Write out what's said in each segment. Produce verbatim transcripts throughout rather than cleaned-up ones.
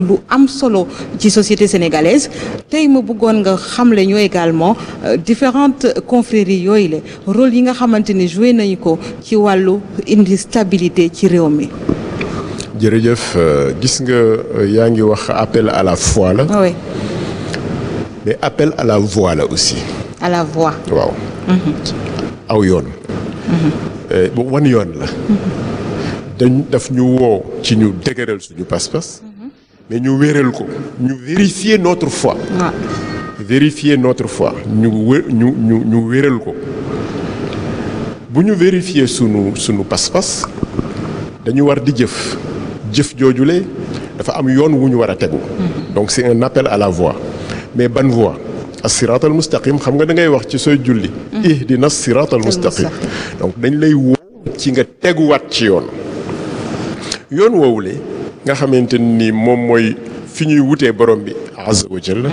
lu am solo ci société sénégalaise tey ma bëggoon nga xamle ñu également différentes confréries yooyu la rôle yi nga xamante ni joué nañu ko ci wàllu indi stabilité ci réew mi. jërëjëf gis nga yaa ngi wax appel à la foi la. oui. mais appel à la voix la aussi. à la voix. waaw. aw yoon. bu wan yoon la. dañ daf ñu woo ci ñu dëgëral suñu pas-pas. mais ñu wéral ko ñu vérifier notre foi. waaw. vérifier notre foi ñu wé ñu ñu ñu wéral ko bu ñu vérifier sunu sunu pas-pas dañu war di jëf jëf joojule dafa am yoon wu ñu war a tegu. donc c'est un appel à la voix mais ban voix as-siraat al mustaqim xam nga da ngay wax ci sooy julli. ihdina as-siraat al mustaqim donc dañ lay woo ci nga teguwaat ci yoon yoon woowule nga xamante ni moom mooy fi ñuy wutee borom bi azza wa jalla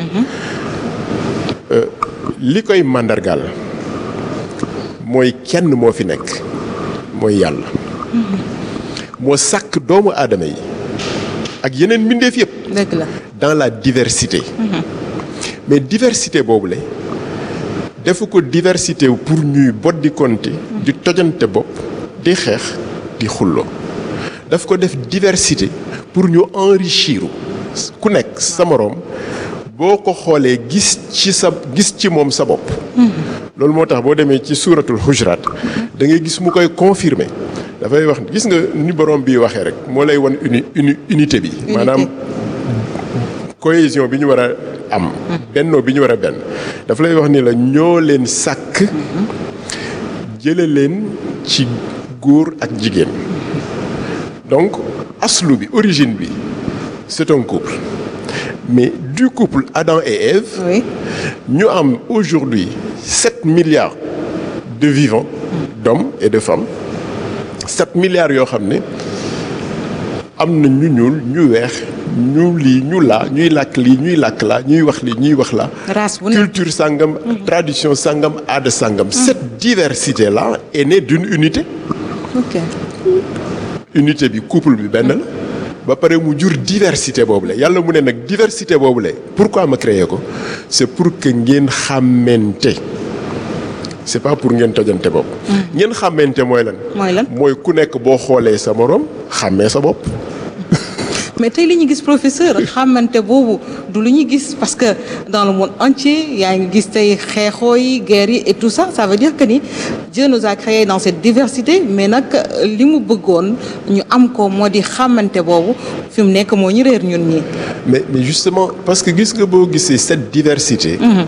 li koy màndargaal mooy kenn moo fi nekk mooy yàlla moo sàkk doomu aadama yi ak yeneen mbindeef yëpp. dëgg la dans la diversité. mais diversité boobu la defu ko diversité pour ñuy boddi konte di tojante bopp di xeex di xulloo daf ko def diversité pour ñu enrichir ku nekk sa moroom boo ko xoolee gis ci sa gis ci moom sa bopp. loolu moo tax boo demee ci suuratul Hujuraat da ngay gis mu koy confirmer dafay wax gis nga ni borom bi waxee rek moo lay wan uni uni unité bi. maanaam cohésion bi ñu war a am. bennoo bi ñu war a benn dafa lay wax ni la ñoo leen sàkk jële leen ci góor ak jigéen. donc aslu bi origine bi c'est un couple mais du couple Adam et Ève. oui. ñu am aujourd'hui sept milliards de vivants d'hommes et de femmes sept milliards yoo xam ne am na ñu ñuul ñu weex ñu lii ñu laa ñuy làkk lii ñuy làkk laa ñuy wax lii ñuy wax laa. race bu ne culture sangam. tradition sangam aada sangam. cette diversité là est née d'une unité. ok. unité bi couple bi benn la ba pare mu jur diversité boobu la yàlla mu ne nag diversité boobu la pourquoi ma créé ko c'est pour que ngeen xàmmante c'est pas pour ngeen tojante bopp. ngeen xàmmante mooy lan. mooy lan mooy ku nekk boo xoolee sa moroom xàmmee sa bopp. mais tey li ñu gis professeur xamante boobu du lu ñu gis parce que dans le monde entier yaa ngi gis tey xeexoo yi guerre yi et tout ça ça veut dire que ni Dieu nous a créé dans cette diversité mais nag li mu bëggoon ñu am ko moo di xamante boobu fi mu nekk moo ñu réer ñun ñi. mais mais justement parce que gis nga boo gisee cette diversité. Mm-hmm.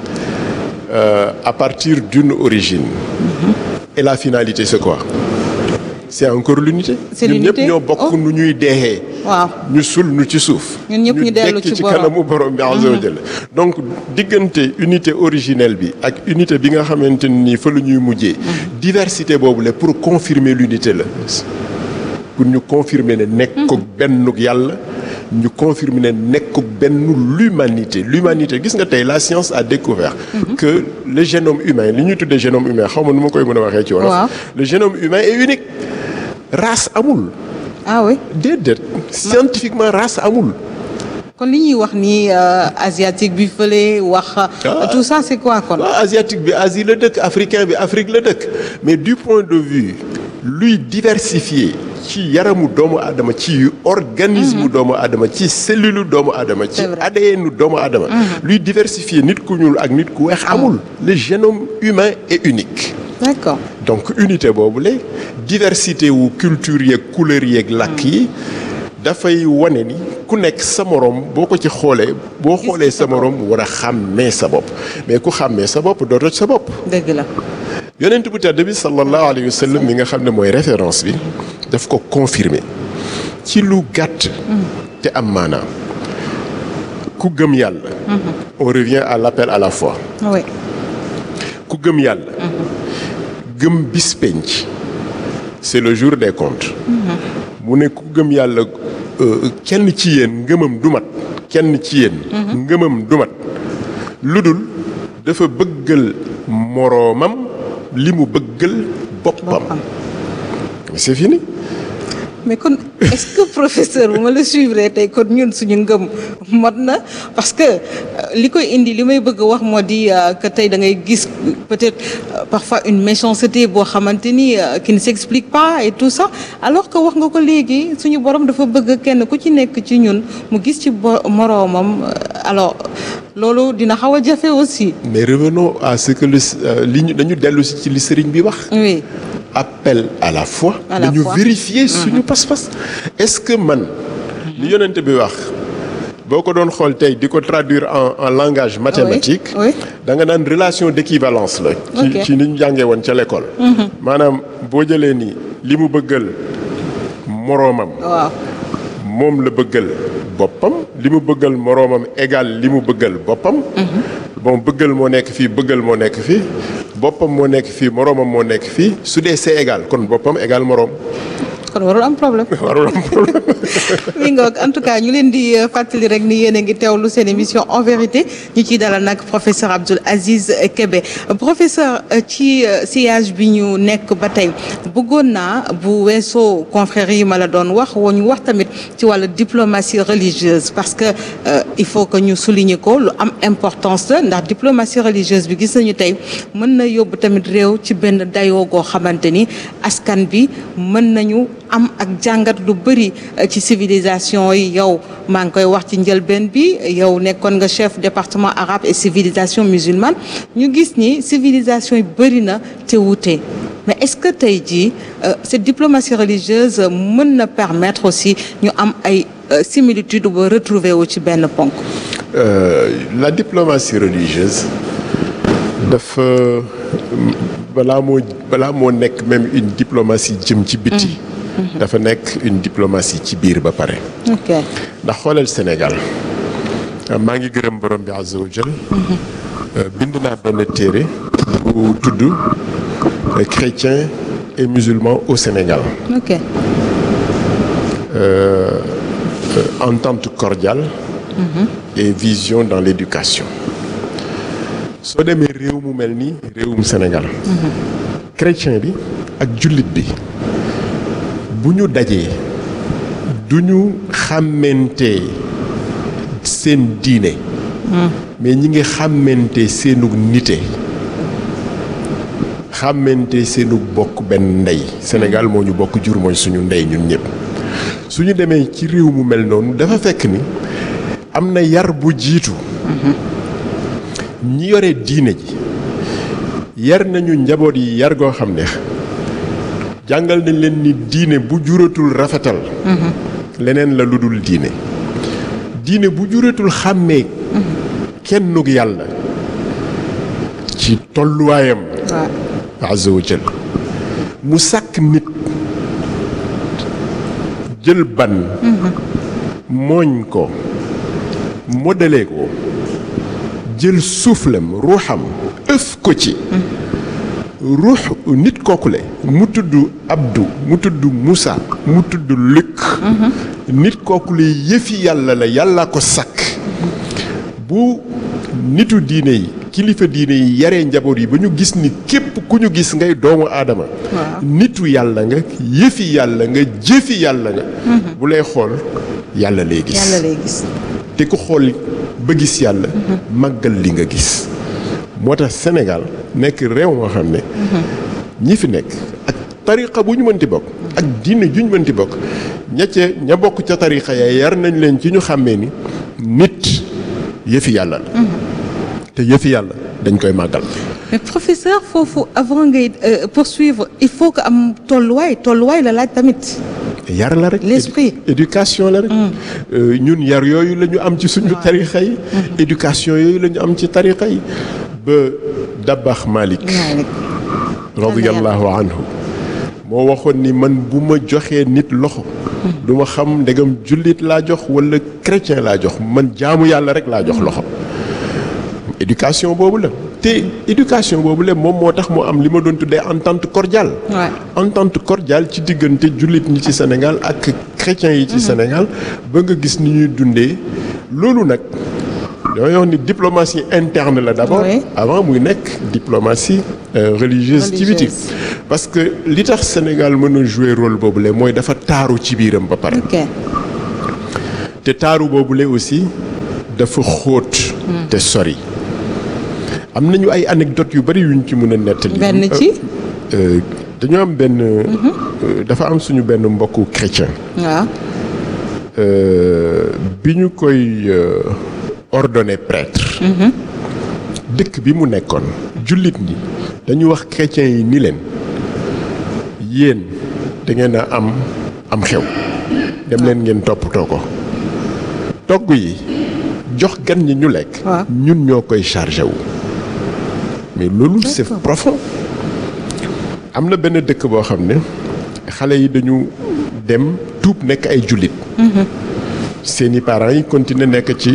euh, à partir d'une origine. Mm-hmm. et la finalité c'est quoi. c'est encore l'unité. c'est ñun l'unité ñëpp ñoo bokk nu ñuy deexee. waaw ñu sul nu ci suuf. ñun ñëpp ñu dellu ci ci kanamu borom bi azza wa jalla donc diggante unité originelle bi ak unité bi nga xamante ni fa la ñuy mujjee. diversité boobu la pour confirmer l'unité la. pour ñu confirmer ne nekkug bennug yàlla. ñu confirmer ne nekkug benn l'humanité l'humanité gis nga tey la science a découvert mm-hmm. que le génome humain li ñuy tuddee génome humain xaw ma nu ma koy mën a waxee ci wolof. le génome humain est unique. race amul. ah oui. déedéet scientifiquement race amul. kon li ñuy wax ni asiatique bi fële wax. tout ça c'est quoi kon. waaw asiatique bi Asie la dëkk africain bi Afrique la dëkk mais du point de vue luy diversifier ci yaramu doomu aadama ci organisme doomu aadama ci cellule doomu aadama ci A D N doomu aadama. luy diversifier nit ku ñuul ak nit ku weex amul. le génome humain est unique. d'accord. donc unité boobu la diversité wu culture yeeg couleur yeeg làkk yi dafay wane ni ku nekk sa moroom boo ko ci xoolee boo xoolee sa moroom war a xàmmee sa bopp mais ku xàmmee sa bopp doo toj sa bopp. dëgg la. yonent bu tedd bi sallallahu alayhi wa sallam mi nga xam ne mooy référence bi daf ko confirmer ci lu gàtt. te am maanaam ku gëm yàlla. on revient à l'appel à la foi. oui. ku gëm yàlla. gëm bis penc c'est le jour des comptes. mu ne ku gëm yàlla kenn ci yéen ngëmam du mat kenn ci yéen. ngëmam du mat lu dul dafa bëggal moroomam li mu bëggal boppam. c'est fini mais kon est-ce que professeur bu ma la suivre tey kon ñun suñu ngëm mot na parce que li koy indi li may bëgg a wax moo di que tey da ngay gis peut-être parfois une méchanceté boo xamante ni qui ne s'explique pas et tout ça alors que wax nga ko léegi suñu borom dafa bëgg kenn ku ci nekk ci ñun mu gis ci moroomam alors loolu dina xaw a jafe aussi. mais revenons à ce que le li ñu dañu dellu si ci li sëriñ bi wax. oui. appel à la foi. à la dañu foi. vérifier suñu pas-pas. est-ce que man. li yonent bi wax boo ko doon xool tey di ko traduire en en langage mathématique. oui. da nga naan relation d'équivalence la. ci Ok. ci ni ñu jàngee woon ca l'école. maanaam boo jëlee ni li mu bëggal moroomam. waaw. moom la bëggal boppam li mu bëggal moroomam égal li mu bëggal boppam. bon bëggal moo nekk fii bëggal moo nekk fii boppam moo nekk fii moroomam moo nekk fii su dee c'est égal kon boppam égal moroom. kon warul am problème. warul am problème. mi nga en tout cas ñu leen di fàttali rek ni yéen a ngi teewlu seen émission en vérité ñu ciy dalal nag professeur Abdoul Aziz Kébé professeur ci sillage bi ñu nekk ba tey bëggoon naa bu weesoo confrères yi ma la doon wax woo ñu wax tamit ci wàllu diplomatie religieuse parce que euh, il faut que ñu souligner ko lu am importance la ndax diplomatie religieuse bi gis nañu tey mën na yóbbu tamit réew ci benn dayoo goo xamante ni askan bi mën nañu am ak jàngat lu bëri ci civilisation yi yow maa ngi koy wax ci njëlbeen bi yow nekkoon nga chef département arabe et civilisation musulmane ñu gis ni civilisation yi bëri na te wuute mais est-ce que tey jii cette diplomatie religieuse mën na permettre aussi ñu am ay similitudes ba retrouver wu ci benn ponk. Euh, la diplomatie religieuse dafa balaa moo balaa moo nekk même une diplomatie jëm ci biti. dafa nekk une diplomatie ci biir ba pare. ok ndax xoolal Sénégal maa ngi gërëm borom bi azza wa jal bind naa benn téere bu tudd chrétiens et musulmans au Sénégal. ok Euh, euh, entente cordiale. et vision dans l'éducation. soo demee réew mu mel ni réewum Sénégal. chrétien bi ak jullit bi bu ñu dajee du ñu xàmmente seen diine. mais ñi ngi xàmmente seenu nite. xàmmente seenu bokk benn ndey. Sénégal moo ñu bokk jur mooy suñu ndey ñun ñëpp. su ñu demee ci réew mu mel noonu dafa fekk ni am na yar bu jiitu. ñi yore diine ji yar nañu njaboot yi yar goo xam ne jàngal nañ leen ni diine bu juratul rafetal. leneen la lu dul diine. diine bu juratul xàmmee. kennug yàlla. ci tolluwaayam. waaw. azza wa jal mu sàkk nit. jël ban. mooñ ko. modelee ko. jël suuflam ruuxam ëf ko ci. ruux nit kookule mu tudd Abdou mu tudd Moussa mu tudd Luc. nit kookule yëfi yàlla la yàlla ko sàkk. bu nitu diine yi kilifa diine yi yaree njaboot yi ba ñu gis ni képp ku ñu gis ngay doomu aadama. nitu yàlla nga yëfi yàlla nga jëfi yàlla nga. bu lay xool yàlla lay gis. yàlla lay gis. te ku xool ba gis yàlla. màggal li nga gis. moo tax Sénégal nekk réew moo xam ne. ñi fi nekk ak tariqa bu ñu mënti bokk. ak diine ju ñu mënti bokk. ña ca ña bokk ca tariqa ya yar nañ leen ci ñu xàmmee ni nit yëfi yàlla la. te yëfi yàlla dañ koy màggal. mais professeur foofu avant ngay euh, poursuivre il faut que am tolluwaay tolluwaay la laaj tamit. yar la rek l'esprit. éducation la rek. ñun yar yooyu la ñu am ci suñu tarixa yi. éducation yooyu la ñu am ci tarixa yi. ba Dabax Malik. radiyallahu anhu moo waxoon ni man bu ma joxee nit loxo. du ma xam ndegam jullit laa jox wala chrétien laa jox man jaamu yàlla rek laa jox loxo. éducation boobu la te éducation boobu la moom moo tax mu am li ma doon tuddee entente cordiale. entente cordiale ci diggante jullit ñi ci Sénégal ak chrétiens yi ci Sénégal ba nga gis ni ñuy dundee loolu nag damay wax ni diplomatie interne la d'abord. Oui. avant muy nekk diplomatie euh, religieuse ci biti parce que li tax Sénégal mën a jouer rôle boobule mooy dafa taaru ci biiram ba pare. ok te taaru boobule aussi dafa xóot. te sori. am nañu ay anecdotes yu bari yuñ ci mën a nettali. benn ci. dañoo am benn. dafa am suñu benn mbokku chrétien. waaw. bi ñu koy ordonné prêtre. dëkk bi mu nekkoon. jullit ñi dañu wax chrétiens yi ni leen yéen da ngeen a am am xew. dem leen ngeen toppatoo ko. togg yi jox gan ñi ñu lekk. ñun ñoo koy chargé wu. mais loolu c'est profond. am na benn dëkk boo xam ne xale yi dañu dem tuub nekk ay jullit. seeni parents yi continuer nekk ci.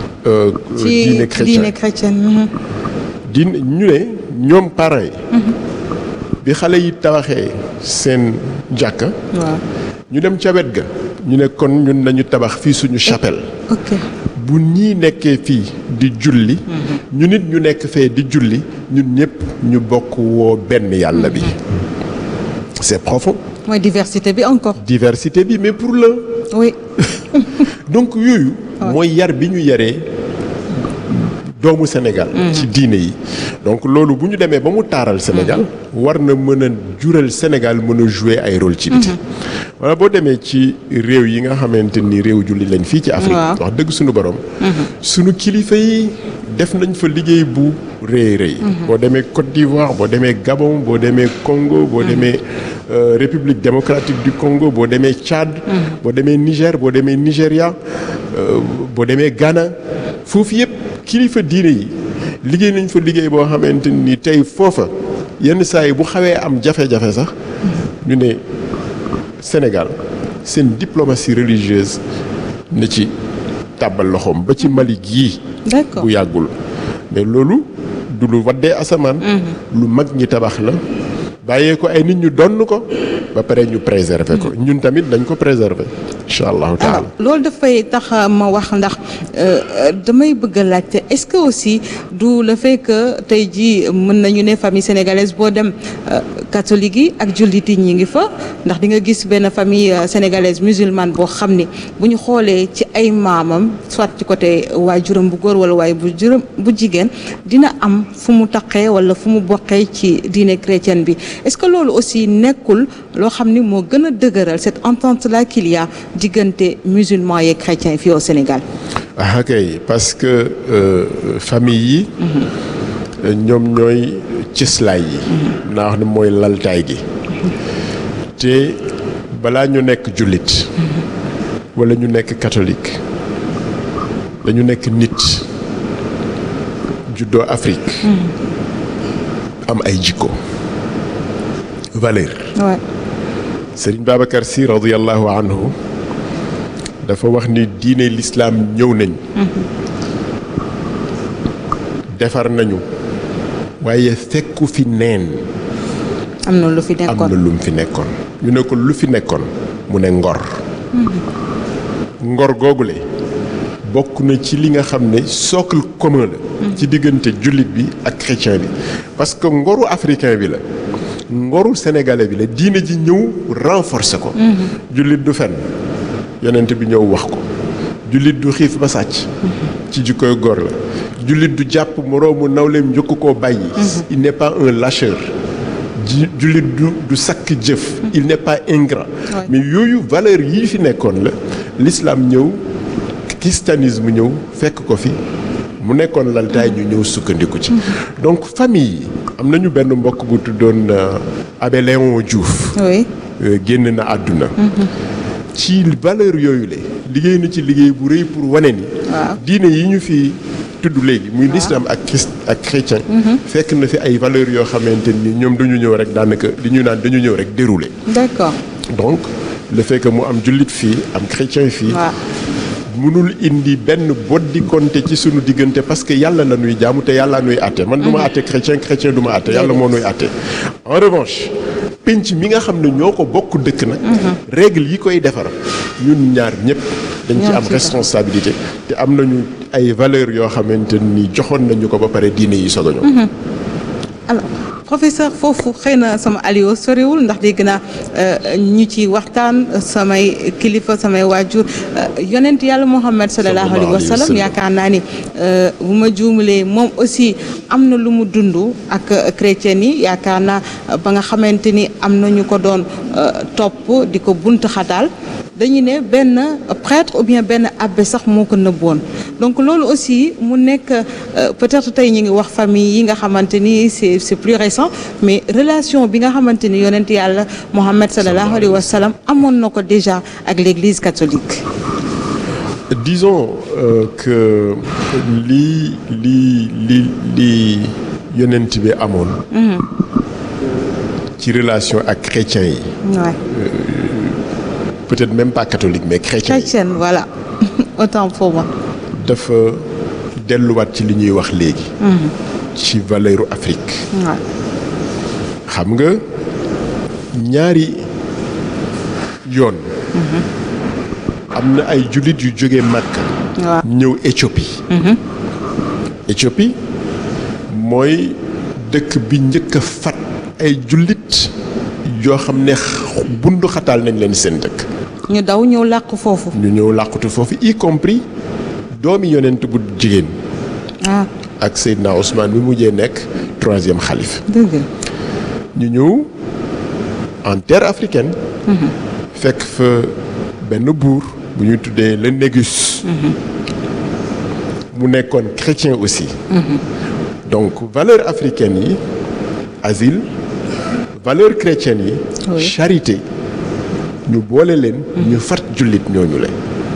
diine chrétien diine chrétien. diine ñu ne ñoom parents yi. bi xale yi tabaxee seen jàkka. waaw ñu dem ca wet ga. ñu ne kon ñun nañu tabax fii suñu chapelle. ok bu ñii nekkee fii di julli. ñu nit ñu nekk fee di julli ñun ñëpp ñu bokk woo benn yàlla bi. c'est profond. mooy diversité bi encore. diversité bi mais pour l'un. oui. donc yooyu. mooy yar bi ñu yaree doomu Sénégal. ci diine yi. donc loolu bu ñu demee ba mu taaral Sénégal. war na mën a jural Sénégal mën a jouer ay rôle ci biti. wala boo demee ci réew yi nga xamante ni réew julli lañ fii ci Afrique. wax dëgg suñu borom. suñu kilifa yi def nañ fa liggéey bu rëy rëy. boo demee Côte d'Ivoire boo demee Gabon boo demee Congo boo demee République démocratique du Congo boo demee Tchad. boo demee Niger boo demee Nigéria boo demee Ghana foofu yëpp kilifa diine yi liggéey nañ fa liggéey boo xamante ni tey foofa yenn saa yi bu xawee am jafe-jafe sax ñu ne Sénégal seen diplomatie religieuse na ci tàbbal loxoom ba ci Mali gii. d'accord bu yàggul mais loolu du lu waddee asamaan. lu mag ñi tabax la bàyyee ko ay nit ñu donn ko ba pare ñu préserver ko ñun tamit dañ ko préserver incha allahu taala. alors loolu dafay tax ma wax ndax damay bëgg a laajte est-ce que aussi du le fait que tey jii mën nañu ne famille sénégalaise boo dem catholique yi ak jullit yi ñi ngi fa ndax di nga gis benn famille sénégalaise musulmane boo xam ni bu ñu xoolee ci ay maamam soit ci côté waay juróom bu góor wala waay bu juróom bu jigéen dina am fu mu taqee wala fu mu bokkee ci diine chrétienne bi est-ce que loolu aussi nekkul loo xam ni moo gën a dëgëral cette entente là qu'il y a diggante musulmans yeeg chrétiens fii au Sénégal. ah kay parce que euh, famille yi. ñoom ñooy cëslaay yi. naa wax ne mooy laltaay gi. te balaa ñu nekk jullit. wala ñu nekk catholique. dañu nekk nit. juddoo Afrique. am ay jikko. valeur. Ouais. Serigne Babacar Sy radiyallahu anhu dafa wax ni diine l'islam ñëw nañ. defar nañu. waaye fekku fi neen. am na lu fi nekkoon am na lu mu fi nekkoon. ñu ne ko lu fi nekkoon mu ne ngor. ngor googule bokk na ci li nga xam ne socle commun la. ci diggante jullit bi ak chrétien bi parce que ngoru africain bi la. ngoru sénégalais bi la diine ji ñëw renforcer ko. jullit du fen yonent bi ñëw wax ko. jullit du xiif ba sàcc. ci jikkoy góor la. jullit du jàpp moroomu nawleem njëkk koo bàyyi. il n'est pas un lâcheur. ji jullit du du sakk jëf. il n'est pas ingrat. Ouais. mais yooyu valeur yii fi nekkoon la l'islam ñëw christianisme ñëw fekk ko fi mu nekkoon laltaay ñu ñëw sukkandiku ci. donc famille yi am nañu benn mbokk bu tuddoon Abbé Léon Diouf. oui. génn na àdduna. ci valeur yooyu la liggéey na ci liggéey bu rëy pour wane ni. waaw diine yi ñu fi tudd léegi muy l'islam ak christ ak chrétien. fekk na fi ay valeurs yoo xamante ni ñoom dañu ñëw rek daanaka li ñu naan dañu ñëw rek dérouler. d'accord. donc le fait que mu am jullit fii am chrétien fii. waaw. mënul indi benn boddi konte ci sunu diggante parce que yàlla la nuy jaamu te yàlla nuy àtte man du ma àtte chrétien chrétien du ma àtte yàlla moo nuy àtte en revanche penc mi nga xam ne ñoo ko bokk dëkk nag règle yi koy defar ñun ñaar ñëpp dañ ci am responsabilité te am nañu ay valeurs yoo xamante ni joxoon nañu ko ba pare diine yi soog a ñëw alors professeur foofu xëy na sama alio soriwul ndax dégg naa ñu ci waxtaan samay kilifa samay waajur yonent yàlla Muhammad sallallahu alayhi wa sallam yaakaar naa ni bu ma juumalee moom aussi am na lu mu dund ak chrétien yi yaakaar naa ba nga xamante ni am na ñu ko doon topp di ko bunt xataal dañu ne benn prêtre ou bien benn abbé sax moo ko nëbboon donc loolu aussi mu nekk peut-être tey ñu ngi wax famille yi nga xamante ni c'est c'est plus récent mais relation bi nga xamante ni yonent yàlla Mohammed sallallahu alayhi wa sallam amoon na ko déjà ak l'église catholique. Disons euh, que lii lii li li yonent bi amoon. Mm-hmm. ci relation ak chrétiens yi. Ouais. Euh, peut-être même pas catholique mais chrétien. chrétienne voilà autant pour moi. dafa delluwaat ci li ñuy wax léegi. ci valeuru Afrique. xam nga ñaari yoon. am na ay jullit yu jógee Makka. ñëw Éthiopie. Éthiopie mooy dëkk bi njëkk a fat ay jullit yoo xam ne bundu xataal nañ leen seen dëkk. ñu daw ñëw làqu foofu. ñu ñëw làqutu foofu y compris doomi yonent bu jigéen. ah ak Seydina Ousmane bi mujjee nekk troisième xalif. dëgg ñu ñëw en terre africaine. fekk fa benn buur bu ñuy tuddee le Négus. mu nekkoon chrétien aussi. donc valeur africaine yi asile valeur chrétienne yi. Oui. charité. ñu boole leen. ñu fat jullit ñooñu leen.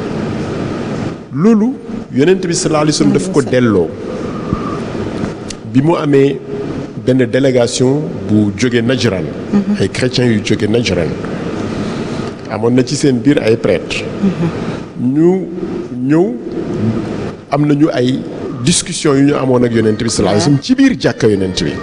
loolu yonent bi sallallahu alayhi wa sallam daf ko delloo. bi mu amee benn délégation bu jóge Najran. ay chrétiens yu jóge Najran. amoon na ci seen biir ay prêtres. ñu ñëw am nañu ay discussion yu ñu amoon ak yonent bi sallallahu alayhi wa sallam ci biir jàkka yonent bi.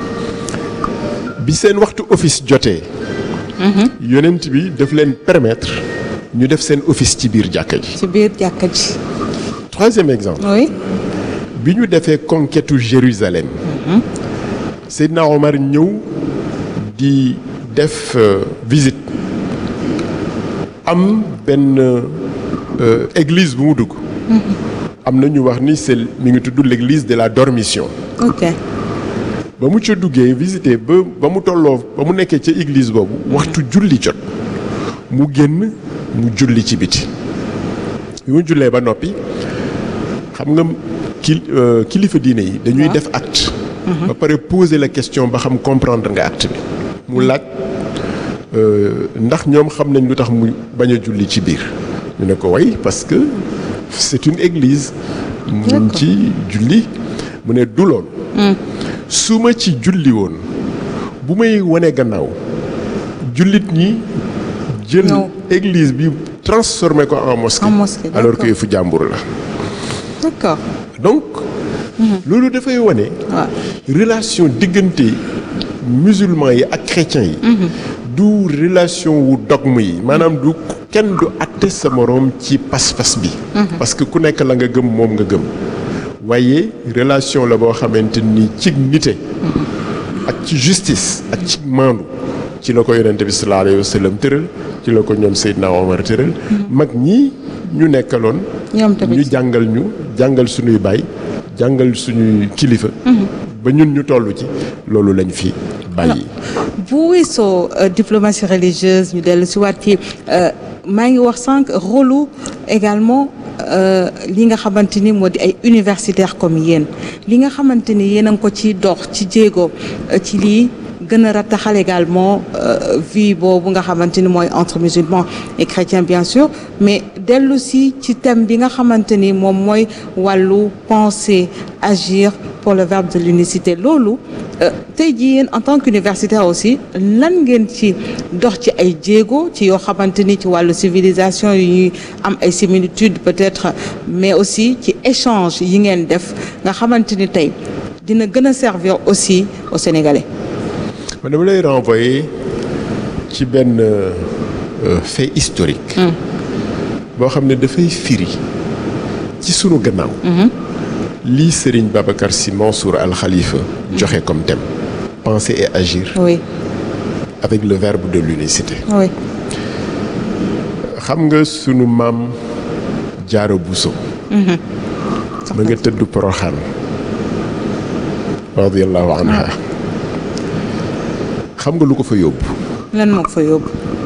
bi seen waxtu office jotee. yonent bi daf leen permettre ñu def seen office ci biir jàkka ji. ci biir jàkka ji. troisième exemple. oui. bi ñu defee conquête Jérusalem. Seydina Omar ñëw di def euh, visite. am benn euh, église bu mu dugg. am na ñu wax ni c'est mi ngi tudd l'église de la Dormition. ok. ba mu ca duggee visiter ba ba mu tolloo ba mu nekkee ca église boobu waxtu julli jot mu génn mu julli ci biti bi mu jullee ba noppi xam nga ki kilifa diine yi dañuy def acte. ba pare poser la question ba xam comprendre nga acte bi mu laaj ndax ñoom xam nañ lu tax mu bañ a julli ci biir ñu ne ko way parce que c'est une église. mu ci julli mu ne du lool. su ma ci julli woon bu may wane gannaaw jullit ñi jël église bi transformé ko en mosquée. en mosquée alors que yëfu jàmbur la. d'accord. donc. loolu dafay wane. waaw relation diggante musulmans yi ak chrétiens yi. du relation wu dogme yi maanaam du kenn du àtte sa moroom ci pas-pas bi. parce que ku nekk la nga gëm moom nga gëm. waaye relation la boo xamante ni ci nite. ak ci justice ak ci maandu. ci la ko yonente bi sallallahu alayhi wa sallam tëral ci la ko ñoom Seydina Omar tëral. mag ñi ñu nekkaloon. ñoom tamit ñu jàngal ñu jàngal suñuy baay jàngal suñuy kilifa. ba ñun ñu toll ci loolu lañ fi bàyyi. bu weesoo diplomatie religieuse ñu dellu si waat ci maa ngi wax sànq rôle également. li nga xamante ni moo di ay universitaires comme yéen li nga xamante ni yéen a ngi ko ci dox ci jéego ci lii gën a rattaxal également vie boobu nga xamante ni mooy entre musulmans et chrétiens bien sûr mais dellu si ci thème bi nga xamante ni moom mooy wàllu penser agir pour le verbe de l'unicité loolu tey jii yéen en tant qu'universitaire aussi lan ngeen ci dox ci ay jéego ci yoo xamante ni ci wàllu civilisation yi ñuy am ay similitudes peut-être mais aussi ci échange yi ngeen def nga xamante ni tey dina gën a servir aussi aux Sénégalais. man dama lay renvoyer ci benn euh, fait historique. boo xam ne dafay firi ci sunu gannaaw. lii Serigne Babacar Sy Mansour Al Khalifa joxe comme thème. penser et agir oui avec le verbe de l'unicité. oui xam nga sunu maam Jaara Buso ma nga tëdd Poroxaan radiyallahu anha xam nga lu ko fa yóbbu. lan moo ko fa yóbbu.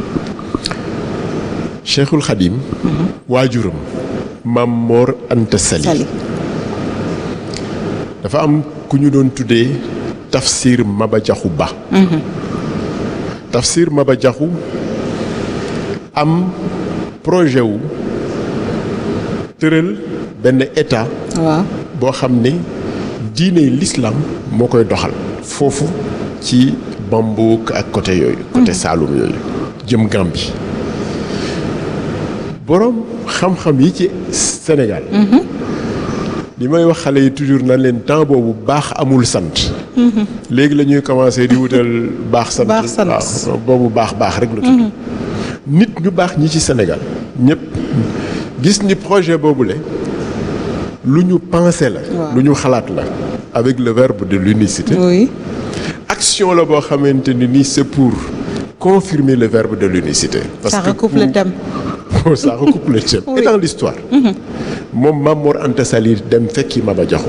Cheikhul Khadim waajuram maam Mor Anta Sali Sali dafa am ku ñu doon tuddee Tafsir Maba Jaxu Ba. Tafsir Maba Jaxu am projet wu tëral benn état waaw boo xam ne diine l'islam moo koy doxal foofu ci Bambouk ak côté yooyu côté Saloum yooyu jëm Gambie boroom xam-xam yi ci Sénégal li may wax xale yi toujours nan leen temps boobu baax amul sant léegi la ñuy commencé di wutal baax sant baax sant waaw boobu baax baax rek la tudd nit ñu baax ñi ci Sénégal ñëpp gis ni projet boobule lu ñu pensé la lu ñu xalaat la avec le verbe de l'unicité oui action la boo xamante ni nii c'est pour confirmer le verbe de l'unicité parce ça que recoupe pour- le thème. ça recoupe le thème Oui. et dans l'histoire moom Mame Mor Anta Sali dem fekki Maba Jaxu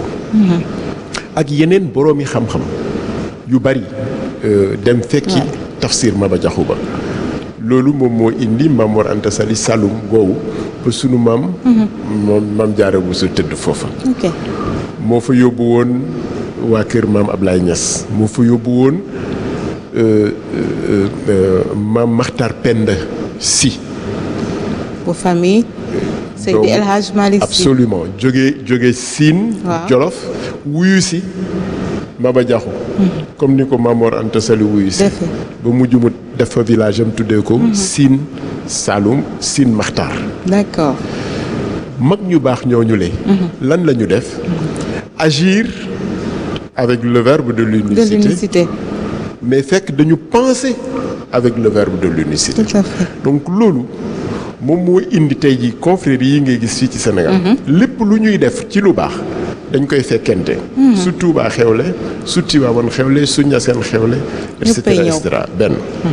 ak yeneen boroomi xam-xam yu bari euh, dem fekki Tafsir Maba Jaxu Ba loolu moom moo indi Mame Mor Anta Sali Saloum googu ba sunu maam moom Maam Jaara Buso tëdd foofa ok moo fa yóbbu woon waa kër maam Ablaye Niass moo fa yóbbu woon euh, euh, euh, maam Makhtar Penda Sy bu famille. Seydi doomu- El Hadj Malick Sy. absolument jóge jóge Siin Waaw. Jolof wuyu si Maba Jaxu comme ni ko Mame Mor Anta Sali wuyu si Defe. ba mujj mu def fa village am tuddee ko Siin Saloum Siin Makhtar d'accord mag ñu baax ñooñu le lan la ñu def agir avec le verbe de de l'unicité l'unicité. mais fekk dañu penser avec le verbe de l'unicité Tout à fait. donc loolu moom moo indi tey ji confréries yi ngay gis fii ci Sénégal lépp lu ñuy def ci lu baax dañ koy fekkente su Tuubaa xewle su Tiwaawan xewle su Ñaseen xewle et cetera Ñëppay et ñëw. cetera benn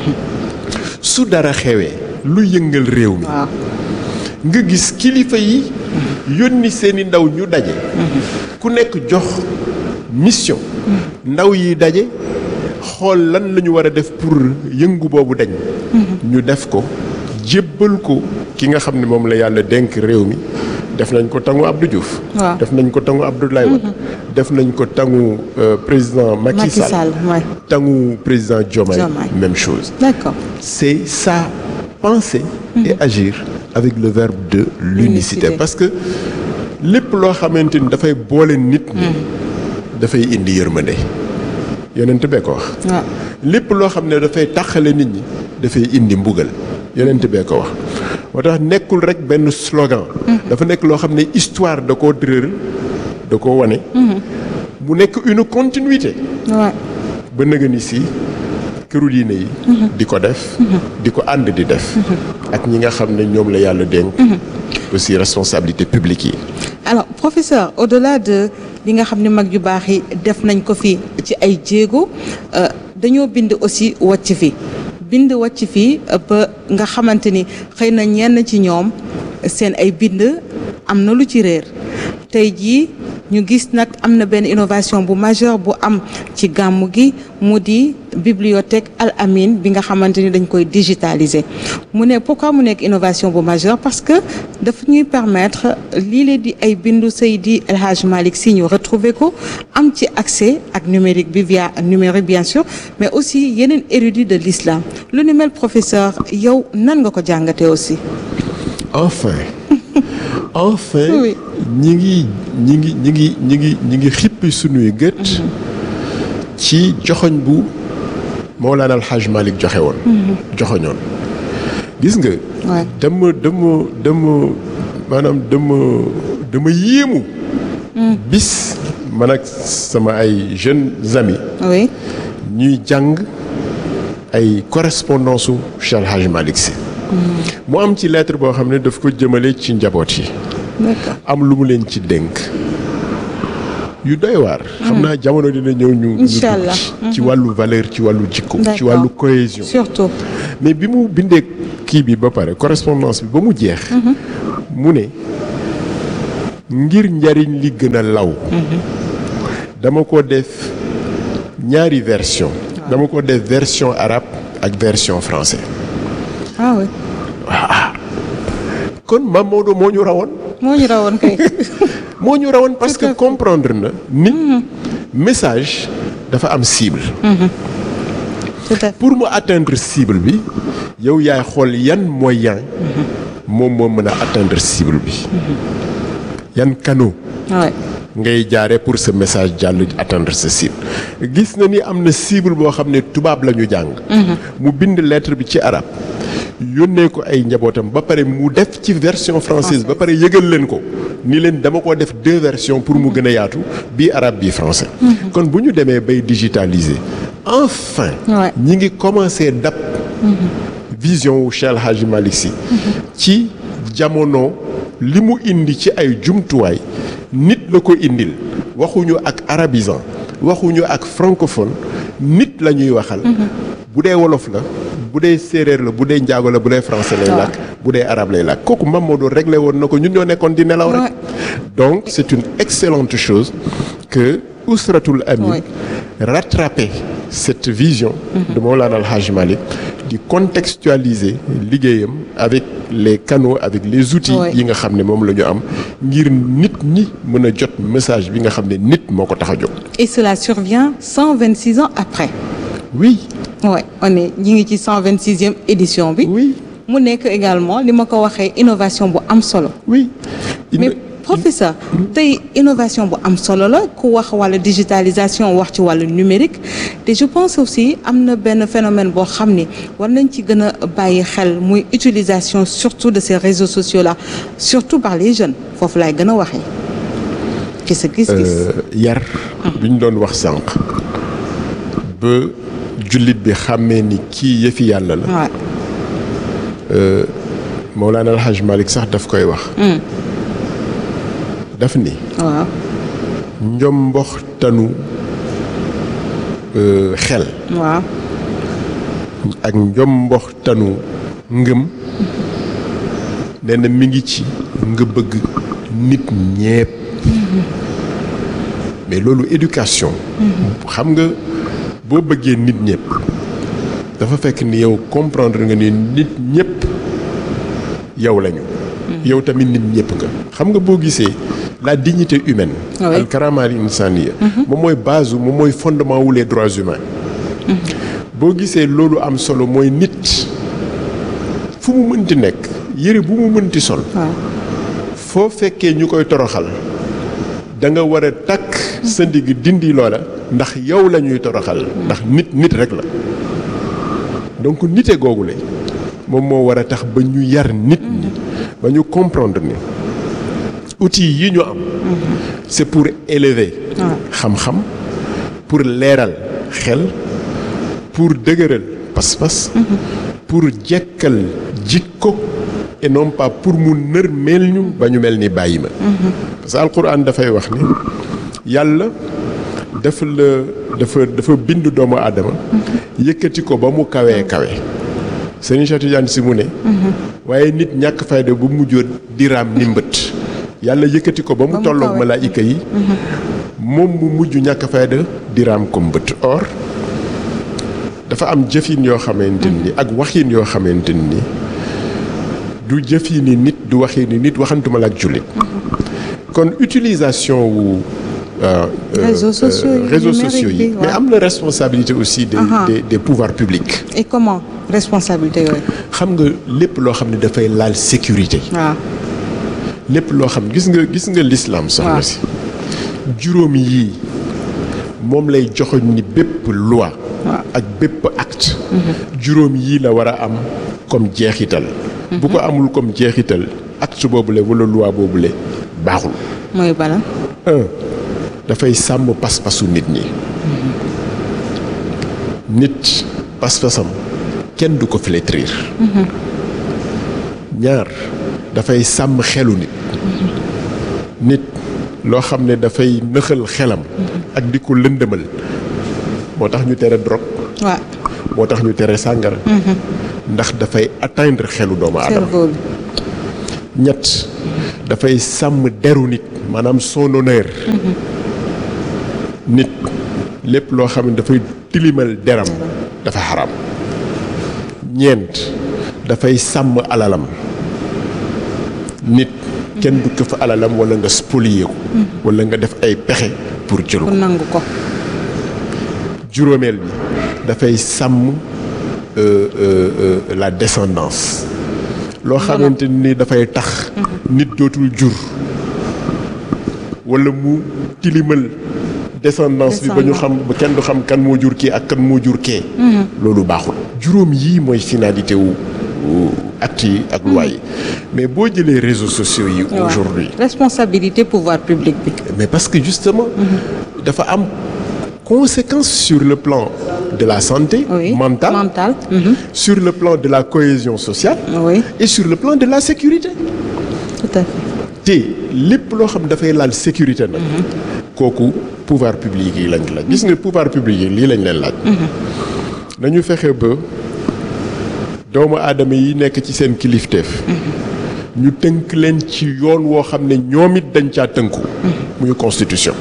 su dara xewee lu yëngal réew mi waaw nga gis kilifa yi yónni seeni ndaw ñu daje ku nekk jox mission ndaw yi daje xool lan la ñu war a def pour yëngu boobu dañ ñu def ko jébbal ko ki nga xam ne moom la yàlla dénk réew mi def nañ ko tangu Abdou Diouf waaw. def nañ ko tangu Abdoulaye Wade def nañ ko tangu euh, président Macky Macky Sall Sall ouais. tangu président Diomaye Diomaye. même chose d'accord c'est ça, penser et agir avec le verbe de l'unicité. L'unicité. Parce que lépp loo xamante ni dafay boole nit ñi dafay indi yërmande yonent bee ko wax waaw lépp loo xam ne dafay tàqale nit ñi dafay indi mbugal yonent bee ko wax moo tax nekkul rek benn slogan dafa nekk loo xam ne histoire da koo dërër da koo wane mu nekk une continuité waaw ba nëga ni si këru diine yi di ko def di ko ànd di def ak ñi nga xam ne ñoom la yàlla dénk aussi responsabilité publique yi alors professeur au-delà de li nga xam ne mag yu baax yi def nañ ko fi ci ay jéego euh, dañoo bind aussi wàcc fi bind wàcc fi euh, ba nga xamante ni xëy na ñenn ci ñoom seen ay bind am na lu ci réer tey jii ñu gis nag am na benn innovation bu majeure bu am ci gàmmu gi mu di bibliothèque Al Amine bi nga xamante ni dañ koy digitaliser mu ne pourquoi mu nekk innovation bu majeure parce que dafa ñuy permettre lii leen di ay bindu Seydi El Hadj Malick Sy ñu retrouver ko am ci accès ak numérique bi via numérique bien sûr mais aussi yeneen érudits de l'islam lu ni mel professeur yow nan nga ko jàngatee aussi. enfin enfin Oui. ñi ngi ñi ngi ñi ngi ñi ngi ñi ngi xippi sunuy gët ci joxoñ bu Mawlana Al Hadj Malick joxe woon joxoñoon gis nga Ouais. dama dama dama maanaam dama dama yéemu bis man ak sama ay jeunes amis oui ñuy jàng ay correspondance su Cheikh Al Hadj Malick Sy mu am ci lettre boo xam ne daf ko jëmale ci njaboot yi d'accord am lu mu leen ci dénk yu doy waar. xam naa jamono dina ñëw ñu. ñu Incha allah. ci wàllu valeur ci wàllu jikko. ci D'accord. wàllu cohésion. surtout. mais bi mu bindee kii bi ba pare correspondance bi ba mu jeex. mu ne ngir njariñ li gën a law. dama ko def ñaari version dama ko def version arabe ak version français. ah oui kon Mame Maodo moo ñu rawoon. moo ñu rawoon kay. moo ñu rawoon parce Tout à que fait. comprendre na ni message dafa am cible. tout à fait. pour mu atteindre cible bi yow yaay xool yan moyen moom moo mën a atteindre cible bi yan canaux ouais. ngay jaare pour ce message jàll atteindre sa cible. gis na ni am na cible boo xam ne tubaab la ñu jàng. mu bind lettre bi ci arabe yónnee ko ay njabootam ba pare mu def ci version française ba pare yëgal leen ko ni leen dama ko def deux versions pour mu gën a yaatu bii arabe bii français. kon bu ñu demee bay digitaliser enfin. Ouais. ñi ngi commencé dab. vision wu Cheikh El Hadji Malick Sy ci jamono li mu indi ci ay jumtuwaay nit la ko indil waxuñu ak arabisant waxuñu ak francophone nit la ñuy waxal. bu dee wolof la bu dee séeréer la bu dee njaago la bu dee français lay làkk bu dee arabe lay làkk kooku Mame Maodo réglé woon na ko ñun ñoo nekkoon di nelaw rek. donc c'est une excellente chose que Ousratul Amin Ouais. rattraper cette vision de Mawlana Al Hadji Malick di contextualiser liggéeyam avec les canaux avec les outils Ouais. yi nga xam ne moom la ñu am ngir nit ñi mën a jot message bi nga xam ne nit moo ko tax a jóg. et cela survient cent vingt-six ans après. oui ouais on est ñi ngi ci cent vingt-sixième édition bi. oui mu nekk également li ma ko waxee innovation bu am solo. oui. Il mais ne- professeur tey innovation bu am solo la ku wax wàllu digitalisation wax ci wàllu numérique te je pense aussi am na benn phénomène boo xam ni war nañ ci gën a bàyyi xel muy utilisation surtout de ces réseaux sociaux là surtout par les jeunes foofu laay gën a waxee ci sa gis-gis. Euh, yar bi ñu doon wax sànq ba jullit bi xàmmee ni kii yëfi yàlla la. waaw Mawlana Al Hadji Malick sax daf koy wax. daf ni waaw njomboxtanu euh, xel waaw ak njomboxtanu ngëm nee na mi ngi ci nga bëgg nit ñépp mais loolu éducation xam nga boo bëggee nit ñépp dafa fekk ni yow comprendre nga ni nit ñépp yow lañu yow tamit nit ñépp nga xam nga boo gisee la dignité humaine Ah oui. al karama al insaniya moom mooy base moom mooy fondement wu les droits humains boo gisee loolu am solo mooy nit fu mu mënti nekk yëre bu mu mënti sol waaw foo fekkee ñu koy toroxal da nga war a takk sa ndigg dindi loola ndax yow la ñuy toroxal ndax nit nit rek la donc nite googu la moom moo war a tax ba ñu yar nit ñi ba ñu comprendre ni outils yi ñu am c'est pour élever xam-xam pour leeral xel pour dëgëral pas-pas pour jekkal jikko et non pas pour mu nërmeel ñu ba ñu mel ni bàyyi ma parce que alquran dafay wax ni yàlla dafa la dafa dafa bind doomu aadama yëkkati ko ba mu kawee kawe Serigne Cheikh Tidiane Sy mu ne waaye nit ñàkk fayda bu mujjoon di raam ni mbët yàlla yëkkati ko ba mu tolloog malaayika yi moom mu mujj ñàkk fayda di raam ko mbët or dafa am jëfin yoo xamante ni ak waxin yoo xamante ni du jëfini nit du waxini nit waxantuma la ak jullit kon utilisation wu euh, euh, Réseaux sociaux euh, yi, réseaux numérique sociaux yi bi, mais ouais. am na responsabilité aussi des, Aha. des des pouvoirs publics et comment responsabilité yooyu. xam nga lépp loo xam ne dafay laal sécurité waaw lépp loo xam gis nga gis nga l'islam soxna waaw. si juróomi yii moom lay joxoñ ni bépp loi ak bépp acte juróom yii la war a am comme jeexital bu ko amul comme jeexital acte boobule wala loi boobule baaxul mooy bala. un dafay sàmm pas-pasu nit ñi nit pas-pasam kenn du ko flétrir ñaar dafay sàmm xelu nit nit loo xam ne dafay nëxal xelam ak di ko lëndëmal moo tax ñu tere drogue waaw moo tax ñu tere sàngara ndax dafay atteindre xelu doomu aadama cerveau bi ñett dafay sàmm deru nit maanaam son honneur nit lépp loo xam ne dafay tilimal deram dafa xaram ñeent dafay sàmm alalam nit kenn du këf alalam wala nga spolier ko wala nga def ay pexe pour jël pour ko nangu ko juróomeel bi dafay sàmm euh, euh, euh, la descendance loo xamante ni dafay tax nit dootul jur wala mu tilimal descendance bi ba ñu xam ba kenn du xam kan moo jur kii ak kan moo jur kee loolu baaxul juróom yii mooy finalité wu actes yi ak loi yi mais boo jëlee réseaux sociaux yi aujourd'hui responsabilité pouvoir public bi mais parce que justement dafa am conséquence sur le plan de la santé oui. mentale, mentale. Mm-hmm. sur le plan de la cohésion sociale oui. et sur le plan de la sécurité tout à fait te lépp loo xam dafay laal sécurité nag kooku pouvoir public yi lañ laaj gis nga pouvoir public yi lii lañ leen laaj nañu fexe ba doomu aadama yi nekk ci seen kilifteef ñu tënk leen ci yoon woo xam ne ñoom it dañ caa tënku muy constitution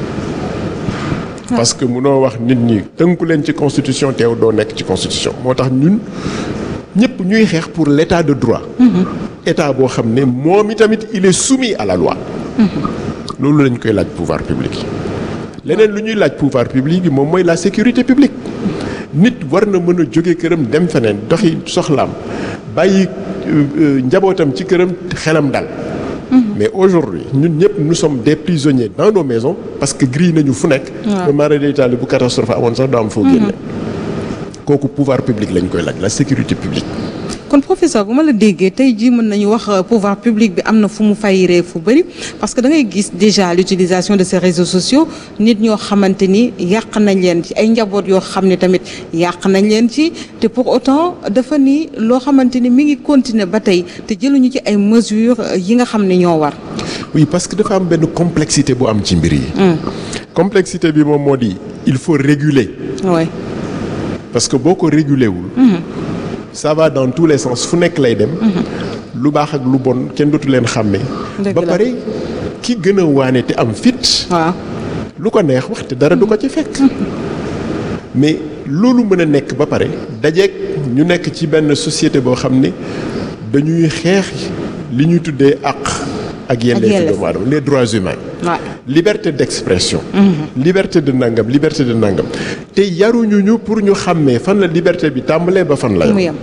parce que munoo wax nit ñi tënku leen ci constitution teew doo nekk ci constitution moo tax ñun ñëpp ñuy xeex pour l'état de droit état boo xam ne moom itamit il est soumis à la loi loolu lañ koy laaj pouvoir public leneen lu ñuy laaj pouvoir public bi moom mooy la sécurité publique nit war na mën a jóge këram dem feneen doxi soxlaam bàyyi njabootam ci këram xelam dal mais aujourd'hui ñun ñëpp nous sommes des prisonniers dans nos maisons parce que grille nañu fu nekk ba mara deytaali bu catastrophe amoon sax doo am foo génne kooku pouvoir public lañ koy laaj la sécurité publique kon professeur bu ma la déggee tey jii mën nañu wax pouvoir public bi am na fu mu fayiree fu bëri parce que da ngay gis déjà l'utilisation de ces réseaux sociaux nit ñoo xamante ni yàq nañ leen ci ay njaboot yoo xam ne tamit yàq nañ leen ci te pour autant dafa ni loo xamante ni mi ngi continuer ba tey te jëluñu ci ay mesures yi nga xam ne ñoo war. oui parce que dafa am benn complexité bu am ci mbir yi. complexité bi moom moo di il faut réguler. oui. parce que boo ko réguler wul. ça va dans tous les sens fu nekk lay dem. lu baax ak lu bon kenn dootu leen xàmmee. ba pare ki gën a waane te am fit. waaw lu ko neex wax te dara du ko ci fekk. mais loolu mën a nekk ba pare dajeeg ñu nekk ci benn société boo xam ne dañuy xeex li ñuy tuddee àq. ak yelleefu doomu aadama les droits humains. waaw liberté d'expression. liberté de nangam liberté de nangam te yaruñu ñu pour ñu xàmmee fan la liberté bi tàmbalee ba fan la yam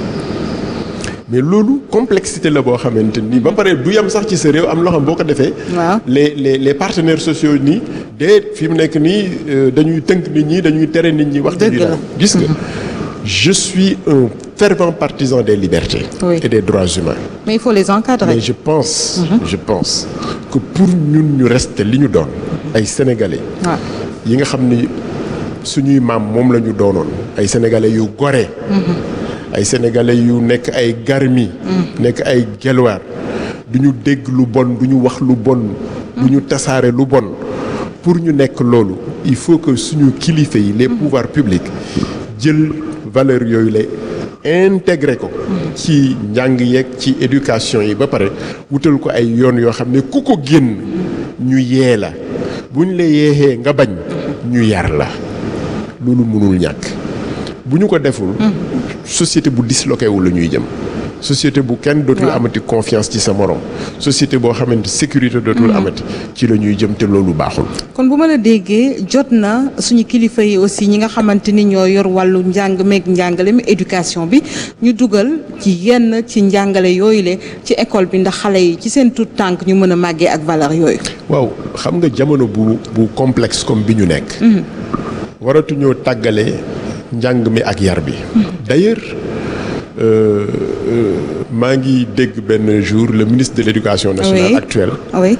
mais loolu complexité la boo xamante ni ba pare du yem sax ci sa réew am loo xam boo ko defee. waaw les les les partenaires sociaux nii de fi mu nekk nii dañuy tënk nit ñi dañuy tere nit ñi wax. dëgg la gis nga. je suis un fervent partisan des libertés. Oui. et des droits humains. mais il faut les encadrer. mais je pense. Mm-hmm. je pense que pour ñun ñu rester li ñu doon. ay sénégalais. waaw yi nga xam ni suñuy maam moom la ñu doonoon. ay sénégalais yu gore. ay sénégalais yu nekk ay garmi. nekk ay gelwaar du ñu dégg lu bon du ñu wax lu bon. du ñu tasaare lu bon. pour ñu nekk loolu il faut que suñu kilifa yi les pouvoirs publics jël valeur yooyu la intégré ko. ci njàng yeeg ci éducation yi ba pare wutal ko ay yoon yoo xam ne ku ko génn ñu yee la buñ la yeexee nga bañ ñu yar la loolu mënul ñàkk bu ñu ko deful. société bu disloqué wu la ñuy jëm. société bu kenn dootul amati confiance ci sa morom société boo xamante sécurité dootul amati ci la ñuy jëm te loolu baaxul. kon bu ma la déggee jot na suñu kilifa yi aussi ñi nga xamante ni ñoo yor wàllu njàng meeg njàngale mi éducation bi ñu dugal ci yenn ci njàngale yooyu le ci école bi ndax xale yi ci seen tout tànk ñu mën a màggee ak valeur yooyu. waaw xam nga jamono bu bu complexe comme bi ñu nekk. waratuñoo tàggale njàng mi ak yar bi. d'ailleurs. Euh, euh, maa ngi dégg benn jour le ministre de l'éducation nationale oui. actuel oui.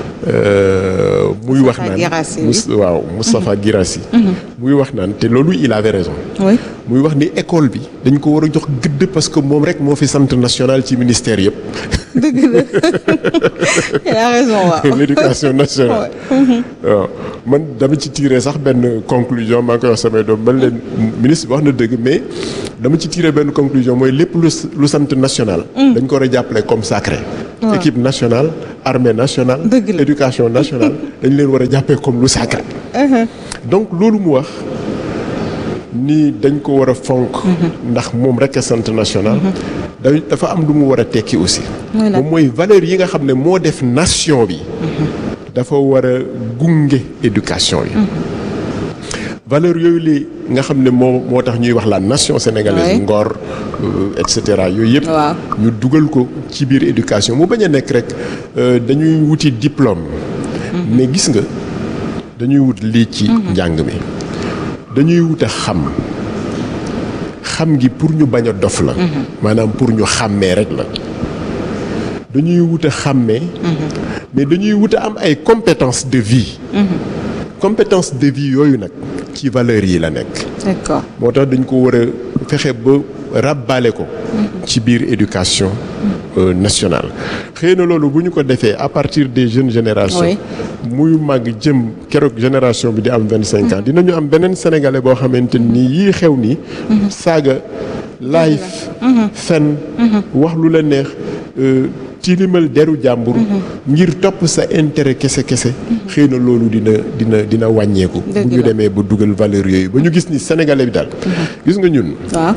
euh, muy wax naan Guirassy, oui. waaw Moustapha mm-hmm. Guirassy mm-hmm. muy wax naan te loolu il avait raison oui. muy wax ni école bi dañ ko war a jox gëdd parce que moom rek moo fi centre national ci ministère yëpp dëgg la il a raison waaw. l'éducation nationale. waaw man dama ci tiré sax benn conclusion maa ngi koy wax samay doom man leen ministre bi wax na dëgg mais dama ci tiré benn conclusion mooy lépp lu lu sant national. dañ ko war a jàppale comme sacré. waaw équipe nationale armée nationale. dëgg la éducation nationale dañ leen war a jàppee comme lu sacré. donc loolu mu wax ni dañ ko war a fonk. ndax moom rek a sant national. da dafa am lu mu war a tekki aussi. moom mooy valeur yi nga xam ne moo def nation bi. dafa war a gunge éducation yi. valeur yooyu li nga xam ne moo moo tax ñuy wax la nation sénégalaise. ngor et cetera yooyu yëpp. ñu dugal ko ci biir éducation mu bañ a nekk rek dañuy wuti diplôme. mais gis nga dañuy wut lii ci njàng mi. dañuy wut a xam xam gi pour ñu bañ a dof la. maanaam pour ñu xàmmee rek la. dañuy wut a xàmmee. mais dañuy wut a am ay compétences de vie. compétences de vie yooyu nag ci valeurs yi la nekk. d'accord moo tax dañ ko war a fexe ba ràbbaale ko. ci biir éducation euh, nationale. xëy na loolu bu ñu ko defee à partir des jeunes générations. Oui. muy màgg jëm keroog génération bi di am vingt cinq ans dinañu am beneen sénégalais boo xamante ni yii xew nii. saaga life fen wax lu la neex. Euh, tilimal deru jàmbur. ngir topp sa intérêt kese kese. xëy na loolu dina dina dina wàññeeku. bu ñu demee ba dugal valeur yooyu ba ñu gis ni sénégalais bi daal. gis nga ñun. waaw.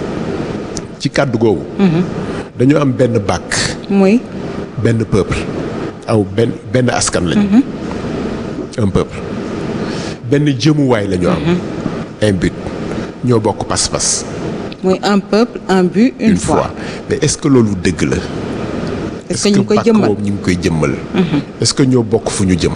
ci kàddu googu. dañu am benn bàkk. muy. benn peuple. aw benn benn askan lañu. un peuple. benn jëmuwaay la ñu am. un but ñoo bokk pas-pas. muy un peuple un but une, une foi. fois mais est-ce que loolu dëgg la. est-ce que ñu ngi koy bàkk jëmmal boobu ñu ngi koy jëmmal. est-ce que ñoo bokk fu ñu jëm.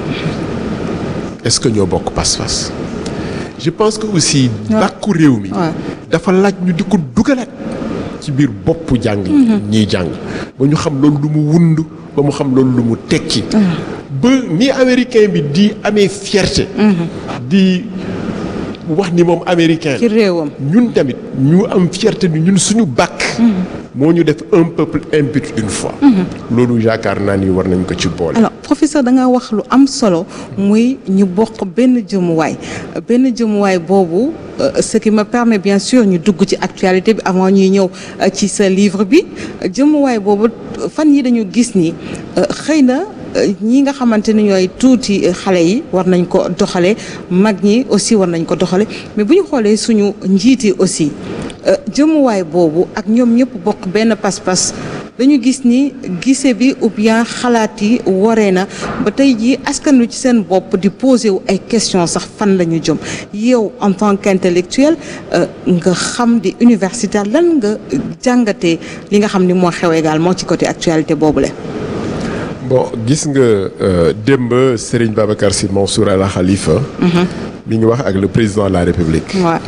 est-ce que ñoo bokk pas-pas. je pense que aussi. bàkku réew mi. dafa laaj ñu di ko dugalaat ci biir boppu jàng ñiy jàng ba ñu xam loolu lu mu wund ba mu xam loolu lu mu tekki. ba ni américain bi di amee fierté. di wax ni moom américain ci réewam. ñun tamit ñu am fierté ni ñun suñu bàkk. moo ñu def un peuple un but une foi. loolu yaakaar naa ni war nañ ko ci boole. alors professeur da nga wax lu am solo muy ñu bokk benn jëmuwaay benn jëmuwaay boobu ce qui me permet bien sûr ñu dugg ci actualité bi avant ñuy ñëw ci sa livre bi jëmuwaay boobu fan yi dañu gis ni xëy na ñi nga xamante ni ñooy tuuti xale yi war nañ ko doxale mag ñi aussi war nañ ko doxale mais bu ñu xoolee suñu njiit yi aussi jëmuwaay boobu ak ñoom ñëpp bokk benn pas-pas dañu gis ni gise bi ou bien xalaat yi waree na ba tey jii askan wi ci seen bopp di posé wu ay questions sax fan la ñu jëm yow en tant qu'intellectuel nga xam di universitaire lan nga jàngatee li nga xam ni moo xew également ci côté actualité boobule. bon gis nga démb Serigne Babacar Sy Mansour Al Khalifa. mi ngi wax ak le président de la République. waaw.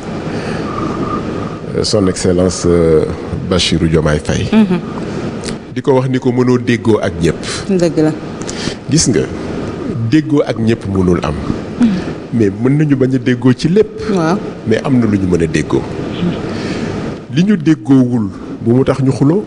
son excellence euh, Bassirou Diomaye Faye. di ko wax ni ko mënoo déggoo ak ñëpp. dëgg la. gis nga déggoo ak ñëpp mënul am. mais mën nañu bañ a déggoo ci lépp. waaw. mais am na lu ñu mën a déggoo. li ñu déggoowul bu mu tax ñu xuloo.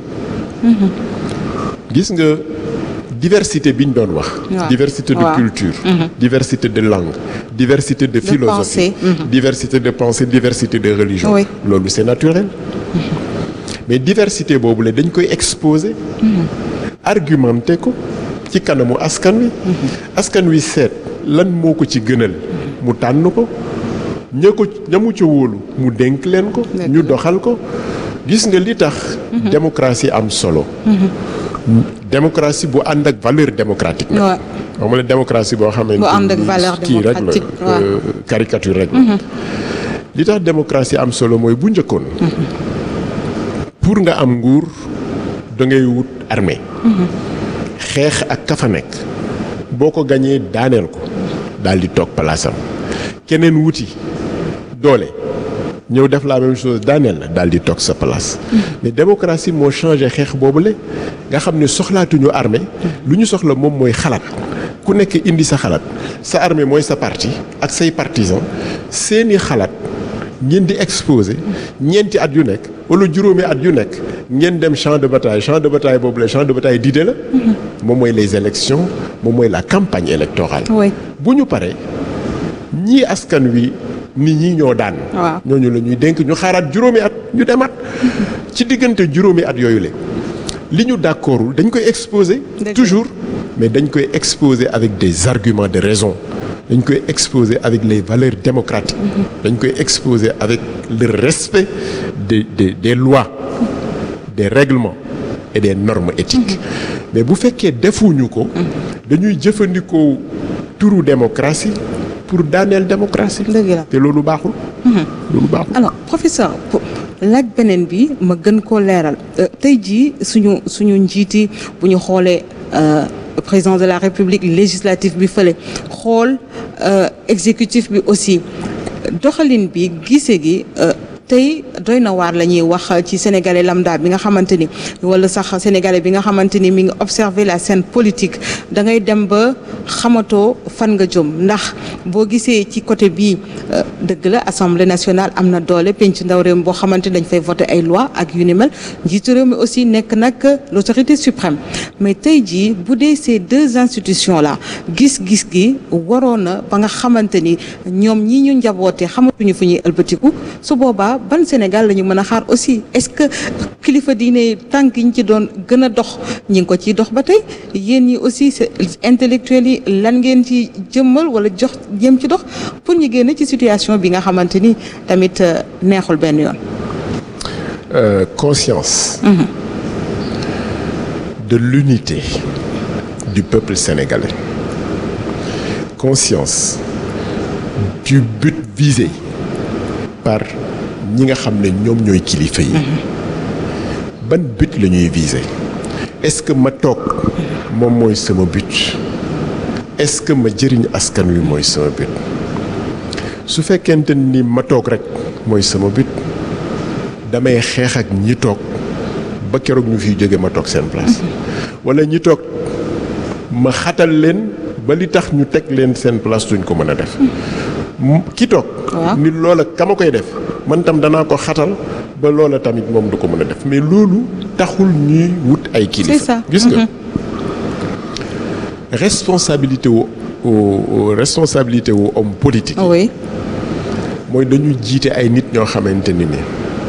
gis nga diversité bi ñu doon wax. waaw. diversité de waaw. culture. diversité de langue. diversité de philosophie. pensée. diversité de pensée diversité de religion. Oui. loolu c'est naturel. mais diversité boobu la dañ koy exposer. argumenté ko ci kanamu askan wi. askan wi seet lan moo ko ci gënal. mu tànn ko ña ko ñamu ca wóolu mu dénk leen ko. ñu doxal ko gis nga li tax. démocratie am solo. démocratie bu ànd ak valeur démocratique. waaw. xam nga démocratie boo xamante bu ànd ak valeur kii rek la démocratique, waaw. euh, caricature rek la. li tax démocratie am solo mooy bu njëkkoon. pour nga am nguur da ngay wut armée. xeex ak ka fa nekk boo ko gañee daaneel ko daal di toog palaasam keneen wuti doole ñëw def la même chose daaneel la daal di toog sa place. mais démocratie moo changé xeex boobule nga xam ne soxlaatuñu armée lu ñu soxla moom mooy xalaat ku nekk indi sa xalaat sa armée mooy sa parti ak say partisans seeni xalaat ngeen di exposé ñeenti at yu nekk wala juróomi at yu nekk ngeen dem champ de bataille champ de bataille boobu la champ de bataille d'idées la. moom mooy les élections moom mooy la campagne électorale. oui bu ñu paree ñii askan wi nit ñi ñoo daan. waaw ñooñu la ñuy dénk ñu xaaraat juróomi at ñu demaat. ci diggante juróomi at yooyu la li ñu d'accordul dañ koy exposer. toujours mais dañ koy exposer avec des arguments de raison. dañ koy exposer avec les valeurs démocratiques. dañ koy exposer avec le respect des des des lois des règlements et des normes éthiques. mais bu fekkee defuñu ko. dañuy jëfandikoo turu démocratie pour daaneel démocratie. dëgg la te loolu baaxul. loolu baaxul. alors professeur laaj beneen bi ma gën koo leeral tey jii suñu suñu njiiti bu ñu xoolee. président de la république législative bi fële xool exécutif bi aussi doxalin bi gise gi tey doy na waar la ñuy wax ci sénégalais lambda bi nga xamante ni wala sax sénégalais bi nga xamante ni mi ngi observer la scène politique da ngay dem ba xamatoo fan nga jëm ndax boo gisee ci côté bii dëgg la assemblée nationale am na doole penc ndaw réew mi boo xamante ni dañ fay voter ay loi ak yu ni mel njiitu réew mi aussi nekk nag l'autorité suprême mais tey jii bu dee ces deux institutions là gis-gis gi waroon na ba nga xamante ni ñoom ñi ñu njaboote xamatuñu fu ñuy ëlbatiku su boobaa ban Sénégal la ñu mën a xaar aussi est-ce que kilifa diine tànk yi ñu ci doon gën a dox ñi ngi ko ciy dox ba tey yéen ñi aussi intellectuels yi lan ngeen ci jëmmal wala jox jëm ci dox pour ñu génn ci situation bi nga xamante ni tamit neexul benn yoon. Euh, conscience. Mmh. de l'unité du peuple sénégalais. Conscience du but visé par ñi nga xam ne ñoom ñooy kilifa yi. ban but la ñuy viser. est-ce que ma toog moom mooy sama but. est-ce que ma jëriñ askan wi mooy sama but. su fekkente ni ma toog rek mooy sama but damay xeex ak ñi toog ba keroog ñu fiy jóge ma toog seen place. wala ñi toog ma xatal leen ba li tax ñu teg leen seen place duñ ko mën a def. ki toog. ni loola kama koy def man tam danaa ko xatal ba loola tamit moom du ko mën a def mais loolu taxul ñuy wut ay kilifa. c'est ça. gis nga responsabilité wu responsabilité wu homme politique. oui. mooy dañu jiite ay nit ñoo xamante ni ne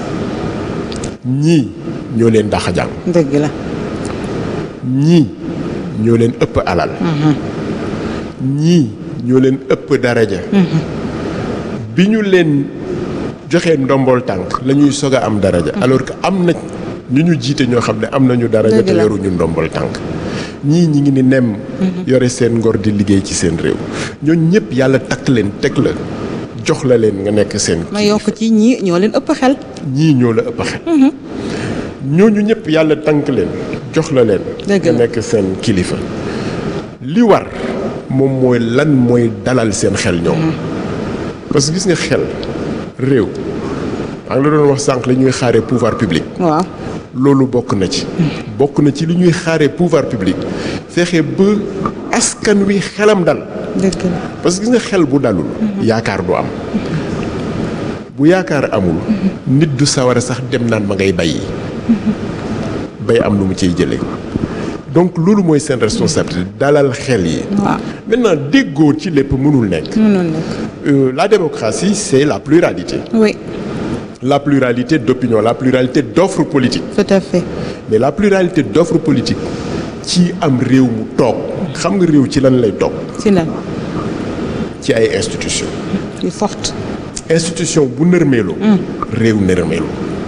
ñii ñoo leen dàq a jàng. dëgg la. ñii ñoo leen ëpp alal. ñii ñoo leen ëpp daraja. bi ñu leen joxee ndombol tànk la ñuy soog a am daraja. alors que am na ñu ñu jiite ñoo xam ne am nañu daraja te yoruñu ndombol tànk. ñii ñi ngi ni nem. yore seen ngor di liggéey ci seen réew. ñooñu ñëpp yàlla takk leen teg la jox la leen nga nekk seen. ma yokk ci ñii ñoo leen ëpp xel. ñii ñoo la ëpp xel. ñooñu ñëpp yàlla tànk leen jox la leen. nga nekk seen kilifa. li war moom mooy lan mooy dalal seen xel ñoom. parce que gis nga xel réew. maa ngi la doon wax sànq la ñuy xaaree pouvoir public. waaw. loolu bokk na ci. bokk na ci li ñuy xaaree pouvoir public fexe ba askan wi xelam dal. dëgg la parce que gis nga xel bu dalul. yaakaar du am. bu yaakaar amul. nit du sawar a sax dem naan ma ngay bay. bay am lu mu ciy jëlee. donc loolu mooy seen responsabilité dalal xel yi. waaw maintenant déggoo ci lépp mënul nekk. mënul nekk. Euh, la démocratie c'est la pluralité. oui. la pluralité d'opinion la pluralité d'offres politiques. tout à fait. mais la pluralité d'offres politiques ci am réew mu toog. xam nga réew ci lan lay toog. ci lan. ci ay institutions. yu forte. institution bu nërmeeloo. réew nërmeeloo.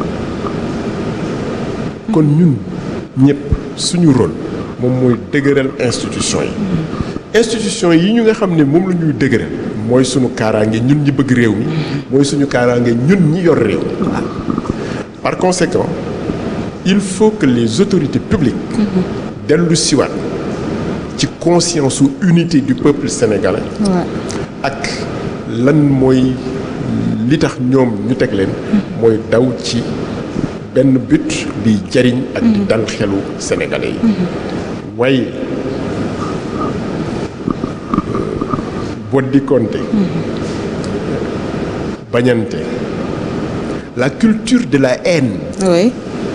kon ñun ñëpp suñu rôle moom mooy dëgëral institution yi. institution yi ñu nga xam ne moom la ñuy dëgëral mooy suñu kaaraange ñun ñi bëgg réew mi mooy suñu kaaraange ñun ñi yor réew mi. par conséquent il faut que les autorités publiques dellu siwaat ci conscience ou unité du peuple sénégalais. ak lan mooy li tax ñoom ñu teg leen. mooy daw ci benn but di jariñ ak di dal xelu sénégalais yi. waaye boddi konte bañante la culture de la haine oui.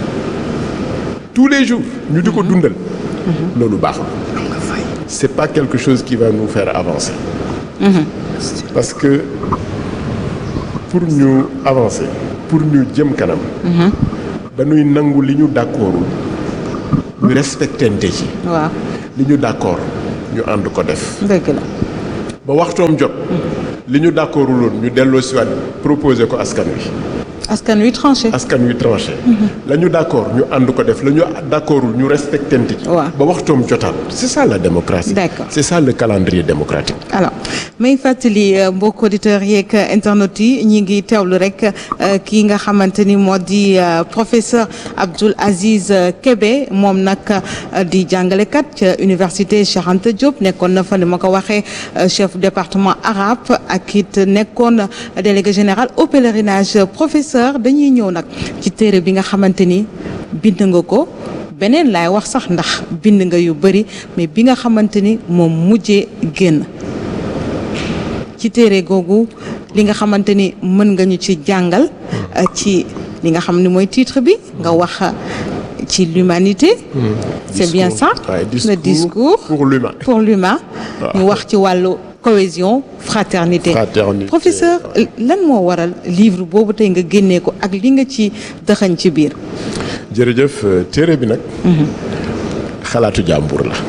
tous les jours ñu di ko dundal loolu baaxul c'est pas quelque chose qui va nous faire avancer parce que pour ñu avancer pour ñu jëm kanam dañuy nangu li ñu d'accordul ñu respectante ci waaw li ñu d'accord ñu ànd ko def dëgg la. ba waxtoom jot li ñu d'accordul woon ñu delloo si waat proposer ko askan wi askan wi tranché. askan wi tranché la ñu d'accord ñu ànd ko def la ñu d'accordul ñu respectante ci waaw. ba waxtoom jotaat c'est ça la démocratie D'accord. c'est ça le calendrier démocratique alors may fàttali mbokk auditeurs yeeg internautes yi ñi ngi teewlu rek kii nga xamante ni moo di professeur Abdoul Aziz Kébé moom nag di jàngalekat ca université Cheikh Anta Diop nekkoon na fa ni ma ko waxee chef département arabe ak it nekkoon délégué général au pèlerinage. Professeur dañuy ñëw nag ci téere bi nga xamante ni bind nga ko beneen laay wax sax ndax bind nga yu bari mais bi nga xamante ni moom mujjee génn ci téere googu li nga xamante ni mën nga ñu ci jàngal ci li nga xam ni mooy titre bi nga wax ci l'humanité c'est Discours. bien ça Ouais, le discours pour l'humain pour l'humain ñu wax ci wàllu cohésion fraternité. Fraternité. Professeur lan moo waral livre boobu tey nga génnee ko ak li nga ci dëxañ ci biir. jërëjëf téere bi nag xalaatu jàmbur la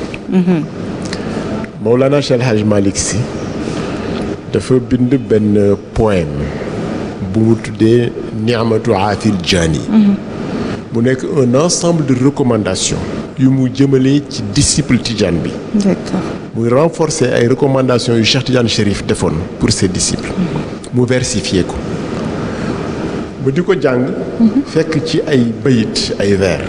Mawlana Cheikh El Hadj Malick Sy dafa bind benn poème bu mu tuddee Ni'matu Aafil Jaani mu nekk un ensemble de recommandations yu mu jëmalee ci disciple Tidjane bi D'accord. muy renforcer ay recommandations yu Cheikh Tidiane Chérif defoon pour ses disciples mu versifier ko ma di ko jàng fekk ci ay bayit ay vers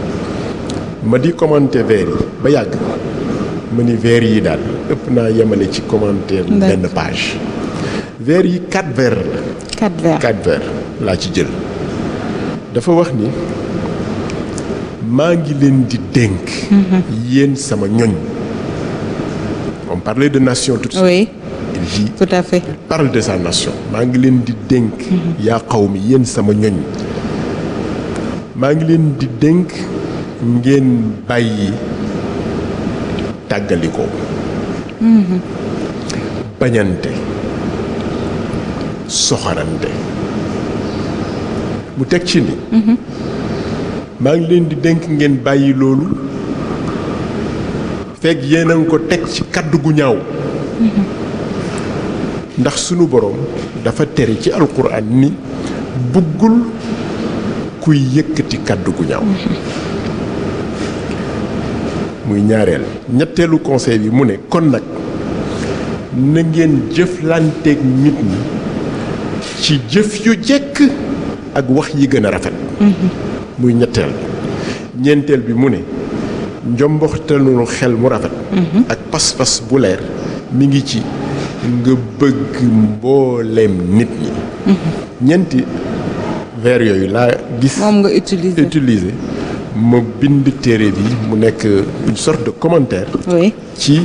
ma di commenter vers yi ba yàgg ma ni vers yi daal ëpp naa yemale ci commentaire benn page vers yi quatre vers la quatre vers quatre vers laa ci jël dafa wax ni maa ngi leen di dénk yéen sama ñoñ on parlait de nation tout de suite oui il dit tout à fait. il parle de sa nation maa ngi leen di dénk yaa xaw mi yéen sama ñoñ maa ngi leen di dénk ngeen bàyyi tàggalikoo bañante soxorante mu teg ci ni maa ngi leen di dénk ngeen bàyyi loolu fekk yéen a ngi ko teg ci kaddu gu ñaaw ndax sunu boroom dafa tere ci alquran ni buggul kuy yëkkati kaddu gu ñaaw muy ñaareel ñetteelu conseil bi mu ne kon nag na ngeen jëflanteeg nit ñi ci jëf yu jekk ak wax yi gën a rafet muy ñetteel ñeenteel bi mu ne njomboxtalul xel mu rafet ak pas-pas bu leer mi ngi ci nga bëgg mbooleem nit ñi ñeenti vers yooyu laa gis moom nga utiliser utiliser ma bind téere bi mu nekk une sorte de commentaire oui ci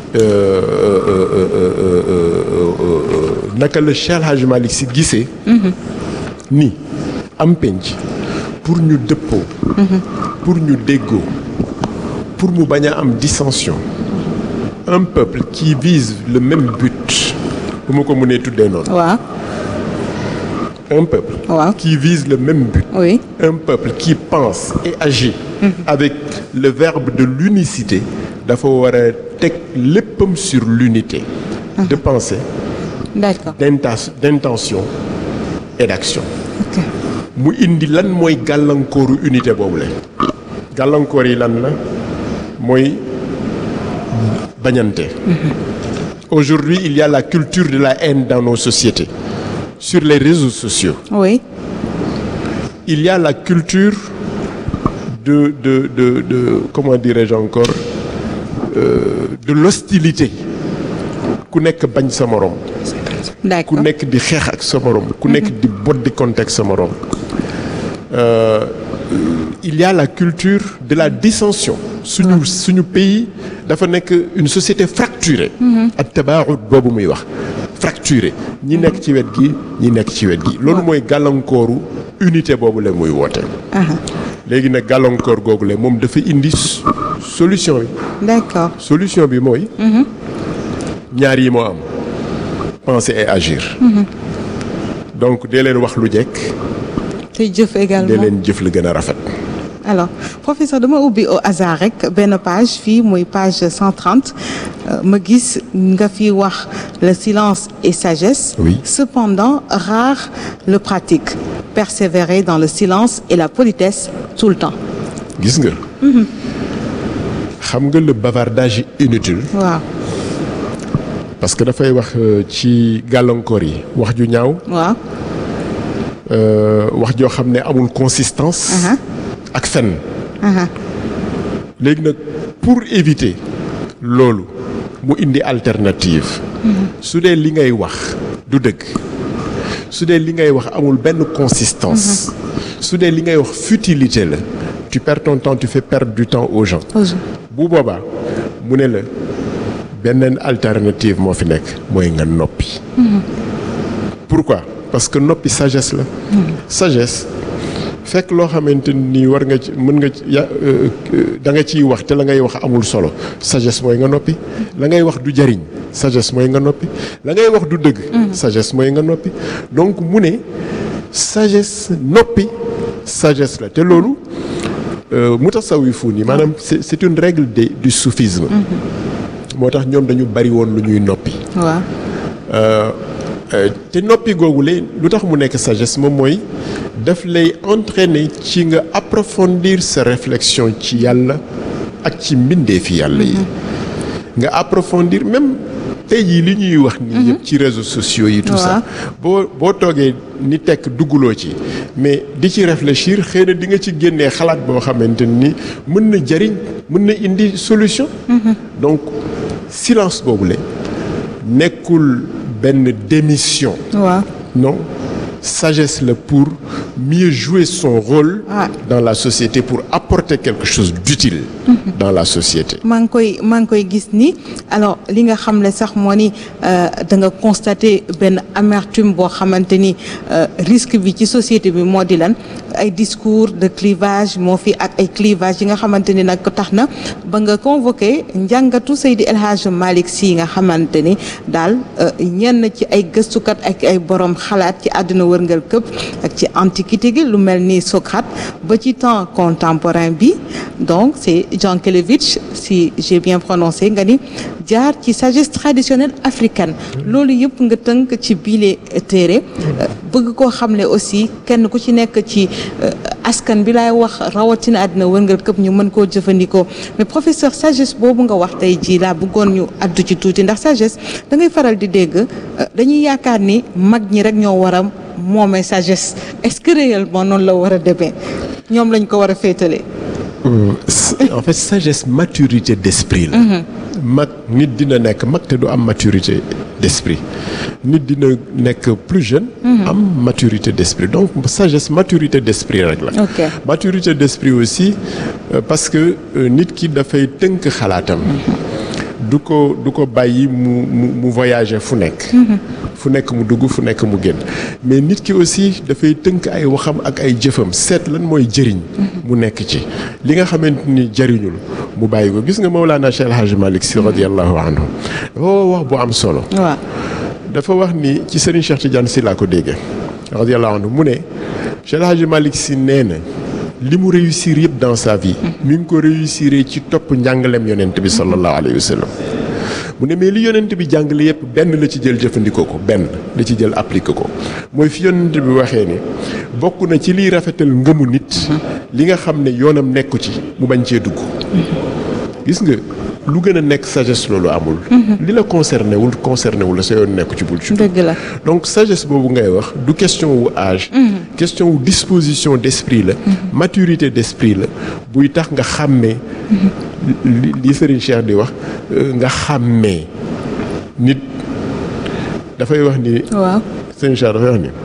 naka la Cheikh El Hadj Malick Sy gisee ni am penc pour ñu dëppoo pour ñu déggoo pour mu bañ a am dissension un peuple qui vise le même but bu ma ko mënee tuddee noonu waaw un peuple waaw qui vise le même but oui un peuple qui pense et agit avec le verbe de l'unicité dafa war a teg léppam sur l'unité de pensée d'accord d'inten- d'intention et d'action ok mu indi lan mooy gàllankooru unité boobu la gàllankoor yi lan la mooy bañante aujourd'hui il y a la culture de la haine dans nos sociétés sur les réseaux sociaux oui il y a la culture de de de de comment dirais-je encore euh, de l'hostilité ku nekk bañ sa morom ku d'accord nekk di xeex ak sa morom ku nekk di boddi kontek sa morom euh, il y a la culture de la dissension suñu suñu pays dafa nekk une société fracturée ak tabaarud boobu muy wax fracturé ñi nekk ci wet gi ñi nekk ci wet gi loolu mooy gàllankooru unité boobu la muy woote. léegi nag gàllankoor googu la moom dafa indi solution bi. d'accord solution bi mooy. ñaar yi moo am penser et agir. donc dee leen wax lu jekk. te jëf également dee leen jëf lu gën a rafet. alors professeur dama ubbi au hasard rek benn page fii muy page cent trente ma gis nga fi wax le silence est sagesse. Oui. Cependant rare le pratique. Persévérer dans le silence et la politesse tout le temps. gis nga. xam nga le bavardage inutile. waaw. parce que dafay wax ci gàllankoor yi wax ju ñaaw. waaw. wax joo xam ne amul consistance. ak fen. léegi nag pour éviter loolu mu indi alternative. su dee li ngay wax du dëgg. su dee li ngay wax amul benn consistance. su dee li ngay wax futilité la. tu perds ton temps tu fais perdre du temps aux gens. bu boobaa mu ne la beneen alternative moo fi nekk mooy nga noppi. pourquoi parce que noppi sagesse la. sagesse fekk loo xamante ni war nga ci mën nga ya da nga ciy wax te la ngay wax amul solo sagesse mooy nga noppi. la ngay wax du jariñ sagesse mooy nga noppi. la ngay wax du dëgg. sagesse mooy nga noppi. donc mu ne sagesse noppi sagesse la te loolu mutasawwifuun yi maanaam c'est c'est une règle de du soufisme. moo tax ñoom dañu bari woon lu ñuy noppi. waaw. te noppi googu la lu tax mu nekk sagesse moom mooy daf lay entraîner ci nga approfondir sa réflexion ci yàlla ak ci mbindeefi yàlla yi. nga approfondir même tey jii li ñuy wax nii yëpp ci réseaux sociaux yi tout ça boo boo toogee ni tekk dugguloo ci mais di ci réfléchir xëy na di nga ci génnee xalaat boo xamante ni mën na jariñ mën na indi solution. donc silence boobu la nekkul benn démission. waaw non sagesse la pour mieux jouer son rôle. Ah. dans la société pour apporter quelque chose d'utile. Mm-hmm. dans la société. maa ngi koy maa ngi koy gis ni alors li nga xam ne sax moo ni da nga constater benn amertume boo xamante ni risque bi ci société bi moo di lan ay discours de clivage moo fi ak ay clivage yi nga xamante ni nag tax na ba nga convoqué njàngatu Seydi El Hadj Malick Sy nga xamante ni daal ñenn ci ay gëstukat ak ay borom xalaat ci àdduna wërngal këpp ak ci antiquité gi lu mel ni Socrate ba ci temps contemporain bi donc c'est Jean Kelevitch si j'ai bien prononcé nga ni jaar ci sagesse traditionnelle africaine loolu yëpp nga tënk ci biile téere bëgg koo xamle aussi kenn ku ci nekk ci askan bi laay wax rawatina àddina wërngal këpp ñu mën koo jëfandikoo mais professeur sagesse boobu nga wax tey jii laa bëggoon ñu addu ci tuuti ndax sagesse da ngay faral di dégg dañuy yaakaar ni mag ñi rek ñoo war a moomee sagesse est-ce que réellement noonu la war a demee ñoom lañ ko war a féetale. en fait sagesse maturité d'esprit la. mag nit dina nekk mag te du am maturité d'esprit nit dina nekk plus jeune. am maturité d'esprit donc sagesse maturité d'esprit rek la. Okay. maturité d'esprit aussi euh, parce que euh, nit ki dafay tënk xalaatam. du ko du ko bàyyi mu mu mu voyager fu nekk. fu nekk mu dugg fu nekk mu génn mais nit ki aussi dafay tënk ay waxam ak ay jëfam seet lan mooy jëriñ. mu nekk ci li nga xamante ni jëriñul mu bàyyi ko gis nga Mawlana Cheikh El Hadj Malick Sy radiyallahu anhu dafa wax bu am solo. waaw dafa wax ni ci Serigne Cheikh Tidiane Sy laa ko déggee radiyallahu anhu mu ne Cheikh El Hadj Malick Sy nee na li mu réussir yëpp dans sa vie. mi ngi ko réussir ci topp njàngaleem yonent bi sallallahu alayhi wa sallam. mu ne mais li yonent bi jàngale yëpp benn la ci jël jëfandikoo ko benn la ci jël appliqué ko mooy fi yonent bi waxee ni bokk na ci liy rafetal ngëmu nit. li nga xam ne yoonam nekku ci mu bañ cee dugg. gis nga lu gën a nekk sagesse loolu amul. li la concerné wul concerné wul la sa yoon nekku ci bul ci. dëgg la donc sagesse boobu ngay wax du question wu âge. question wu disposition d'esprit la. maturité d'esprit la buy tax nga xàmmee. li li Serigne Cheikh di wax nga xàmmee nit dafay wax ni. waaw Serigne Cheikh dafay wax ni.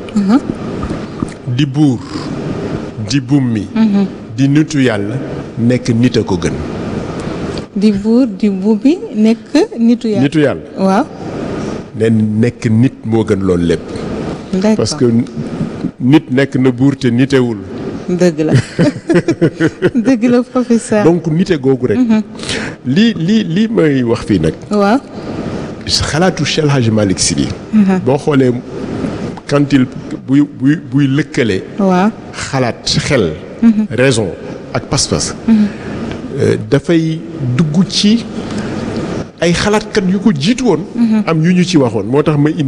di buur di bummi. di nitu yàlla nekk nit a ko gën. di buur di bummi nekk nitu yàlla. nitu yàlla waaw. ne nekk nit moo gën loolu lépp. d'accord parce que nit nekk na buur te nitewul. dëgg la dëgg la professeur. donc nite googu rek. lii lii lii may wax fii nag. waaw. xalaatu Cheikh El Hadj Malick Sy. boo xoolee quand il buy buy buy lëkkale. waaw xalaat xel. raison ak pas-pas. dafay dugg ci ay xalaatkat yu ko jiitu woon. am yu ñu ci waxoon moo tax ma indi